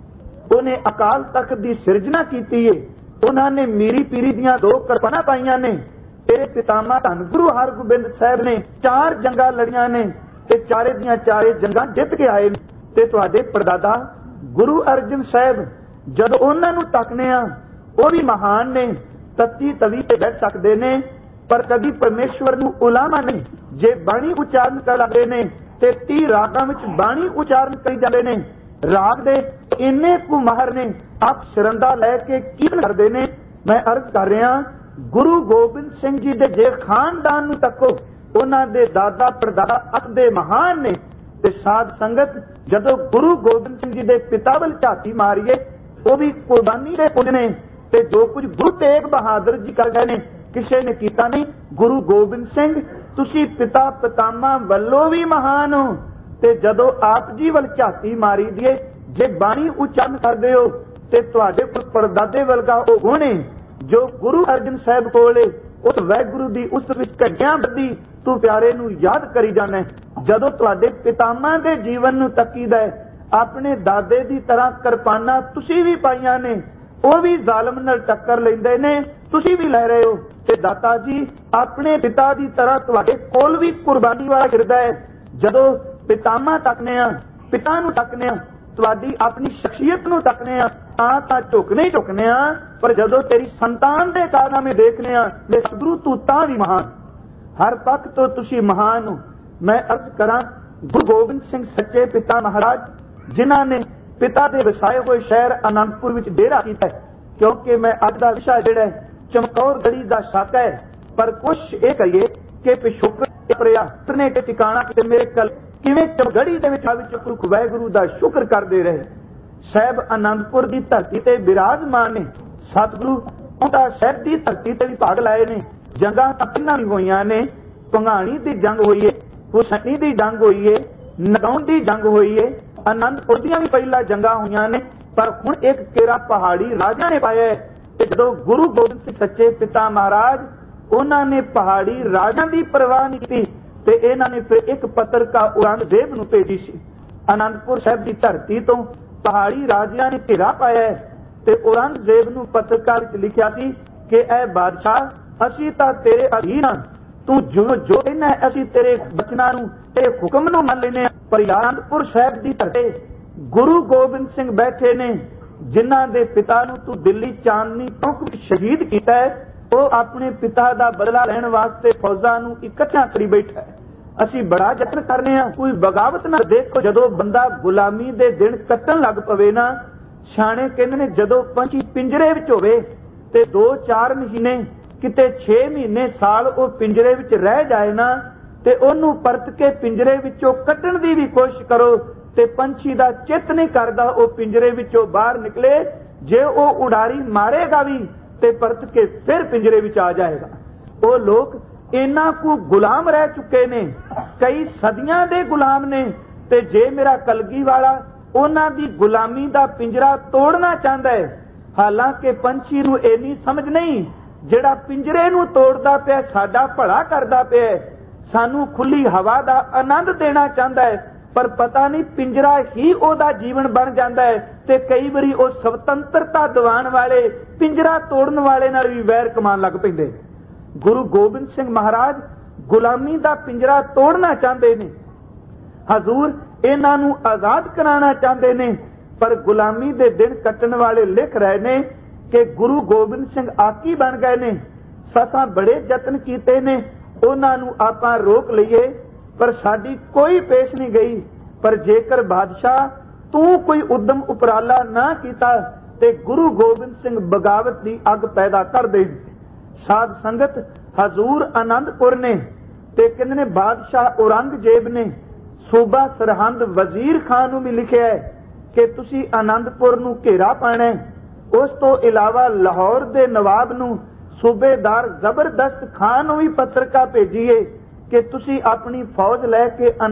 ਉਹਨੇ ਅਕਾਲ ਤਖਤ ਦੀ ਸਿਰਜਣਾ ਕੀਤੀ ਏ, ਉਹਨਾਂ ਨੇ ਮੀਰੀ ਪੀਰੀ ਦੀਆਂ 2 ਕਿਰਪਾਨਾਂ ਪਾਈਆਂ ਨੇ। ਤੇਰੇ ਪਿਤਾਮਾ ਧੰਨ ਗੁਰੂ ਹਰਗੋਬਿੰਦ ਸਾਹਿਬ ਨੇ 4 ਜੰਗਾਂ ਲੜੀਆਂ ਨੇ ਤੇ ਚਾਰੇ ਦੀਆਂ ਚਾਰੇ ਜੰਗਾਂ ਜਿੱਤ ਕੇ ਆਏ ਨੇ। ਤੇ ਤੁਹਾਡੇ ਪੜਦਾਦਾ ਗੁਰੂ ਅਰਜਨ ਸਾਹਿਬ, ਜਦੋਂ ਉਹਨਾਂ ਨੂੰ ਤੱਕਨੇ ਆ ਉਹ ਵੀ ਮਹਾਨ ਨੇ, ਤੱਤੀ ਤਵੀ ਤੇ ਬੈਠ ਸਕਦੇ ਨੇ ਪਰ ਕਦੀ ਪਰਮੇਸ਼ਵਰ ਨੂੰ ਉਲਾਮਾ ਨਹੀਂ। ਜੇ ਬਾਣੀ ਉਚਾਰਨ ਕਰਦੇ ਨੇ ਤੇ 30 ਰਾਗਾਂ ਵਿੱਚ ਬਾਣੀ ਉਚਾਰਨ ਕਰੀ ਜਾਂਦੇ ਨੇ। ਰਾਗ ਦੇ ਇੰਨੇ ਕੁ ਮਾਹਰ ਨੇ, ਆਪ ਸ਼ਰੰਦਾ ਲੈ ਕੇ ਕੀਰਤਨ ਕਰਦੇ ਨੇ। ਮੈਂ ਅਰਜ਼ ਕਰ ਰਿਹਾ, ਗੁਰੂ ਗੋਬਿੰਦ ਸਿੰਘ ਜੀ ਦੇ ਜੇ ਖਾਨਦਾਨ ਨੂੰ ਤੱਕੋ, ਉਹਨਾਂ ਦੇ ਦਾਦਾ ਪੜਦਾਦਾ ਅਤਿ ਮਹਾਨ ਨੇ। ਤੇ ਸਾਧ ਸੰਗਤ, ਜਦੋਂ ਗੁਰੂ ਗੋਬਿੰਦ ਸਿੰਘ ਜੀ ਦੇ ਪਿਤਾ ਵੱਲ ਝਾਤੀ ਮਾਰੀਏ, ਉਹ ਵੀ ਕੁਰਬਾਨੀ ਦੇ ਪੁੰਜ ਨੇ। ਤੇ ਜੋ ਕੁਝ ਗੁਰੂ ਤੇਗ ਬਹਾਦਰ ਜੀ ਕਰ ਗਏ ਨੇ ਕਿਸੇ ਨੇ ਕੀਤਾ ਨਹੀਂ। ਗੁਰੂ ਗੋਬਿੰਦ ਸਿੰਘ ਤੁਸੀਂ ਪਿਤਾ ਪਿਤਾਮਾ ਵੱਲੋਂ ਵੀ ਮਹਾਨ ਹੋ। ਤੇ ਜਦੋਂ ਆਪ ਜੀ ਵੱਲ ਝਾਤੀ ਮਾਰੀ ਦੀਏ, ਜੇ ਬਾਣੀ ਉਚਾਰਨ ਕਰਦੇ ਹੋ ਤੇ ਤੁਹਾਡੇ ਕੋਲ ਪੜਦਾਦੇ ਵਰਗਾ ਉਹ ਗੁਣ ਜੋ ਗੁਰੂ ਅਰਜਨ ਸਾਹਿਬ ਕੋਲੇ, ਉਸ ਵਾਹਿਗੁਰੂ ਦੀ ਉਸ ਵਿੱਚ ਘੰਟਿਆਂ ਬੱਧੀ ਤੂੰ ਪਿਆਰੇ ਨੂੰ ਯਾਦ ਕਰੀ ਜਾਣਾ। ਜਦੋਂ ਤੁਹਾਡੇ ਪਿਤਾਮਾ ਦੇ ਜੀਵਨ ਨੂੰ ਤੱਕੀਦਾ, ਆਪਣੇ ਦਾਦੇ ਦੀ ਤਰ੍ਹਾਂ ਕਿਰਪਾਨਾਂ ਤੁਸੀਂ ਵੀ ਪਾਈਆਂ ਨੇ, ਉਹ ਵੀ ਜ਼ਾਲਮ ਨਾਲ ਟੱਕਰ ਲੈਂਦੇ ਨੇ, ਤੁਸੀਂ ਵੀ ਲੈ ਰਹੇ ਹੋ। ਤੇ ਦਾਤਾ ਜੀ ਆਪਣੇ ਪਿਤਾ ਦੀ ਤਰ੍ਹਾਂ ਤੁਹਾਡੇ ਕੋਲ ਵੀ ਕੁਰਬਾਨੀ ਵਾਲਾ ਹਿਰਦਾ ਹੈ। ਜਦੋਂ ਪਿਤਾਮਾ ਤੱਕਨੇ ਆ, ਪਿਤਾ ਨੂੰ ਤੱਕਨੇ ਆ, ਤੁਹਾਡੀ ਆਪਣੀ ਸ਼ਖਸੀਅਤ ਨੂੰ ਤੱਕਨੇ ਆ ਤਾਂ ਝੁਕਨੇ ਹੀ ਝੁਕਨੇ ਆ। ਪਰ ਜਦੋਂ ਤੇਰੀ ਸੰਤਾਨ ਦੇ ਕਾਰਨਾਮੇ ਦੇਖਨੇ ਆ, ਸਤਿਗੁਰੂ ਤੂੰ ਤਾਂ ਵੀ ਮਹਾਨ, ਹਰ ਪੱਖ ਤੋਂ ਤੁਸੀਂ ਮਹਾਨ ਹੋ। ਮੈਂ ਅਰਜ਼ ਕਰਾਂ, ਗੁਰੂ ਗੋਬਿੰਦ ਸਿੰਘ ਸੱਚੇ ਪਿਤਾ ਮਹਾਰਾਜ, ਜਿਨ੍ਹਾਂ ਨੇ ਪਿਤਾ ਦੇ ਵਸਾਏ ਹੋਏ ਸ਼ਹਿਰ ਅਨੰਦਪੁਰ ਵਿੱਚ ਡੇਰਾ ਕੀਤਾ, ਕਿਉਂਕਿ ਮੈਂ ਅੱਜ ਦਾ ਵਿਸ਼ਾ ਜਿਹੜਾ ਚਮਕੌਰ ਗੜੀ ਦਾ ਸ਼ੱਕ ਹੈ। ਪਰ ਕੋਸ਼ਿਸ਼ ਇਹ ਕਰੀਏ ਕਿ ਪਿਛੋਕੜ ਪ੍ਰਿਆ ਨੇ ਕਿ ਟਿਕਾਣਾ ਕਿ ਮੇਰੇ ਕਲ ਕਿਵੇਂ ਚਮਗੜੀ ਦੇ ਵਿੱਚ ਵਾਹਿਗੁਰੂ ਦਾ ਸ਼ੁਕਰ ਕਰਦੇ ਰਹੇ। ਸਾਹਿਬ ਅਨੰਦਪੁਰ ਦੀ ਧਰਤੀ ਤੇ ਬਿਰਾਜਮਾਨ ਨੇ। ਸਤਿਗੁਰੂ ਉਹਦਾ ਸਾਹਿਬ ਦੀ ਧਰਤੀ ਤੇ ਵੀ ਭਾਗ ਲਾਏ ਨੇ। ਜੰਗਾਂ ਕਿੰਨਾਂ ਵੀ ਹੋਈਆਂ ਨੇ। ਭੰਗਾਣੀ ਦੀ ਜੰਗ ਹੋਈ ਏ, ਹੁਸੈਨੀ ਦੀ ਜੰਗ ਹੋਈ ਏ, ਨਗਾਉਣ ਦੀ ਜੰਗ ਹੋਈ ਏ, ਅਨੰਦਪੁਰ ਦੀਆਂ ਵੀ ਪਹਿਲਾਂ ਜੰਗਾਂ ਹੋਈਆਂ ਨੇ। ਪਰ ਹੁਣ ਇੱਕ ਕੇਰਾ ਪਹਾੜੀ ਰਾਜਾ ਨੇ ਪਾਇਆ। ਤੇ ਜਦੋਂ ਗੁਰੂ ਗੋਬਿੰਦ ਸਿੰਘ ਸੱਚੇ ਪਿਤਾ ਮਹਾਰਾਜ, ਉਹਨਾਂ ਨੇ ਪਹਾੜੀ ਰਾਜਾਂ ਦੀ ਪਰਵਾਹ ਨਹੀਂ ਕੀਤੀ ਤੇ ਇਹਨਾਂ ਨੇ ਫਿਰ ਇੱਕ ਪੱਤਰਕਾਰ ਔਰੰਗਜ਼ੇਬ ਨੂੰ ਭੇਜੀ ਸੀ। ਅਨੰਦਪੁਰ ਸਾਹਿਬ ਦੀ ਧਰਤੀ ਤੋਂ ਪਹਾੜੀ ਰਾਜਿਆਂ ਨੇ ਘੇਰਾ ਪਾਇਆ ਤੇ ਔਰੰਗਜ਼ੇਬ ਨੂੰ ਪੱਤਰਕਾਰ ਵਿੱਚ ਲਿਖਿਆ ਸੀ ਕਿ ਇਹ ਬਾਦਸ਼ਾਹ, ਅਸੀਂ ਤਾਂ ਤੇਰੇ ਅਧੀਨ ਹਾਂ, ਤੂੰ ਜੋ ਕਹਿੰਦਾ ਅਸੀਂ ਤੇਰੇ ਬਚਨਾਂ ਨੂੰ ਤੇ ਹੁਕਮ ਨੂੰ ਮੰਨ ਲੈਨੇ। ਪਰ ਅਨੰਦਪੁਰ ਸਾਹਿਬ ਦੀ ਧਰਤੀ ਗੁਰੂ ਗੋਬਿੰਦ ਸਿੰਘ ਬੈਠੇ ਨੇ, ਜਿਨ੍ਹਾਂ ਦੇ ਪਿਤਾ ਨੂੰ ਤੂੰ ਦਿੱਲੀ ਚਾਂਦਨੀ ਚੌਕ ਵਿੱਚ ਸ਼ਹੀਦ ਕੀਤਾ ਹੈ। ਉਹ ਆਪਣੇ ਪਿਤਾ ਦਾ ਬਦਲਾ ਲੈਣ ਵਾਸਤੇ ਫੌਜਾਂ ਨੂੰ ਇਕੱਠਿਆਂ ਕਰੀ ਬੈਠਾ ਹੈ। ਅਸੀਂ ਬੜਾ ਯਤਨ ਕਰਨੇ ਆ, ਕੋਈ ਬਗਾਵਤ ਨਾ। ਦੇਖੋ, ਜਦੋਂ ਬੰਦਾ ਗੁਲਾਮੀ ਦੇ ਦਿਨ ਕੱਟਣ ਲੱਗ ਪਵੇ ਨਾ, ਸਿਆਣੇ ਕਹਿੰਦੇ ਨੇ ਜਦੋਂ ਪੰਛੀ ਪਿੰਜਰੇ ਵਿੱਚ ਹੋਵੇ ਤੇ 2-4 ਮਹੀਨੇ, ਕਿਤੇ 6 ਮਹੀਨੇ, ਸਾਲ ਉਹ ਪਿੰਜਰੇ ਵਿੱਚ ਰਹਿ ਜਾਏ ਨਾ, ਤੇ ਉਹਨੂੰ ਪਰਤ ਕੇ ਪਿੰਜਰੇ ਵਿੱਚੋਂ ਕੱਢਣ ਦੀ ਵੀ ਕੋਸ਼ਿਸ਼ ਕਰੋ ਤੇ ਪੰਛੀ ਦਾ ਚਿੱਤ ਨਹੀਂ ਕਰਦਾ ਉਹ ਪਿੰਜਰੇ ਵਿੱਚੋਂ ਬਾਹਰ ਨਿਕਲੇ। ਜੇ ਉਹ ਉਡਾਰੀ ਮਾਰੇਗਾ ਵੀ ਤੇ ਪਰਤ ਕੇ ਫਿਰ ਪਿੰਜਰੇ ਵਿੱਚ ਆ ਜਾਏਗਾ। ਉਹ ਲੋਕ ਇੰਨਾ ਕੁ ਗੁਲਾਮ ਰਹਿ ਚੁੱਕੇ ਨੇ, ਕਈ ਸਦੀਆਂ ਦੇ ਗੁਲਾਮ ਨੇ। ਤੇ ਜੇ ਮੇਰਾ ਕਲਗੀ ਵਾਲਾ ਉਹਨਾਂ ਦੀ ਗੁਲਾਮੀ ਦਾ ਪਿੰਜਰਾ ਤੋੜਨਾ ਚਾਹੁੰਦਾ ਹੈ, ਹਾਲਾਂਕਿ ਪੰਛੀ ਨੂੰ ਇੰਨੀ ਸਮਝ ਨਹੀਂ, ਜਿਹੜਾ ਪਿੰਜਰੇ ਨੂੰ ਤੋੜਦਾ ਪਿਆ ਸਾਡਾ ਭਲਾ ਕਰਦਾ ਪਿਆ, ਸਾਨੂੰ ਖੁੱਲੀ ਹਵਾ ਦਾ ਆਨੰਦ ਦੇਣਾ ਚਾਹੁੰਦਾ ਹੈ। ਪਰ ਪਤਾ ਨਹੀਂ ਪਿੰਜਰਾ ਹੀ ਉਹਦਾ ਜੀਵਨ ਬਣ ਜਾਂਦਾ ਹੈ। ਤੇ ਕਈ ਵਾਰੀ ਉਹ ਸੁਤੰਤਰਤਾ ਦਿਵਾਉਣ ਵਾਲੇ ਪਿੰਜਰਾ ਤੋੜਨ ਵਾਲੇ ਨਾਲ ਵੀ ਵੈਰ ਕਮਾਉਣ ਲੱਗ ਪੈਂਦੇ। ਗੁਰੂ ਗੋਬਿੰਦ ਸਿੰਘ ਮਹਾਰਾਜ ਗੁਲਾਮੀ ਦਾ ਪਿੰਜਰਾ ਤੋੜਨਾ ਚਾਹੁੰਦੇ ਨੇ। ਹਜ਼ੂਰ ਇਹਨਾਂ ਨੂੰ ਆਜ਼ਾਦ ਕਰਾਉਣਾ ਚਾਹੁੰਦੇ ਨੇ। ਪਰ ਗੁਲਾਮੀ ਦੇ ਦਿਨ ਕੱਟਣ ਵਾਲੇ ਲਿਖ ਰਹੇ ਨੇ ਕਿ ਗੁਰੂ ਗੋਬਿੰਦ ਸਿੰਘ ਆਕੀ ਬਣ ਗਏ ਨੇ। ਸਾਸਾਂ ਬੜੇ ਯਤਨ ਕੀਤੇ ਨੇ ਉਹਨਾਂ ਨੂੰ ਆਪਾਂ ਰੋਕ ਲਈਏ, ਪਰ ਸਾਡੀ ਕੋਈ ਪੇਸ਼ ਨਹੀਂ ਗਈ। ਪਰ ਜੇਕਰ ਬਾਦਸ਼ਾਹ ਤੂੰ ਕੋਈ ਉਦਮ ਉਪਰਾਲਾ ਨਾ ਕੀਤਾ ਤੇ ਗੁਰੂ ਗੋਬਿੰਦ ਸਿੰਘ ਬਗਾਵਤ ਦੀ ਅੱਗ ਪੈਦਾ ਕਰ ਦੇ। ਸਾਧ ਸੰਗਤ, ਹਜ਼ੂਰ ਆਨੰਦਪੁਰ ਨੇ ਤੇ ਕਹਿੰਦੇ ਨੇ ਬਾਦਸ਼ਾਹ ਔਰੰਗਜ਼ੇਬ ਨੇ ਸੂਬਾ ਸਰਹੰਦ ਵਜ਼ੀਰ ਖਾਨ ਨੂੰ ਵੀ ਲਿਖਿਆ ਹੈ ਕਿ ਤੁਸੀਂ ਆਨੰਦਪੁਰ ਨੂੰ ਘੇਰਾ ਪਾਣਾ। ਉਸ ਤੋਂ ਇਲਾਵਾ ਲਾਹੌਰ ਦੇ ਨਵਾਬ ਨੂੰ ਸੂਬੇਦਾਰ ਜ਼ਬਰਦਸਤ ਖਾਨ ਨੂੰ ਵੀ ਪੱਤਰਕਾ ਭੇਜੀਏ ਕਿ ਤੁਸੀਂ ਆਪਣੀ ਫੌਜ ਲੈ ਕੇ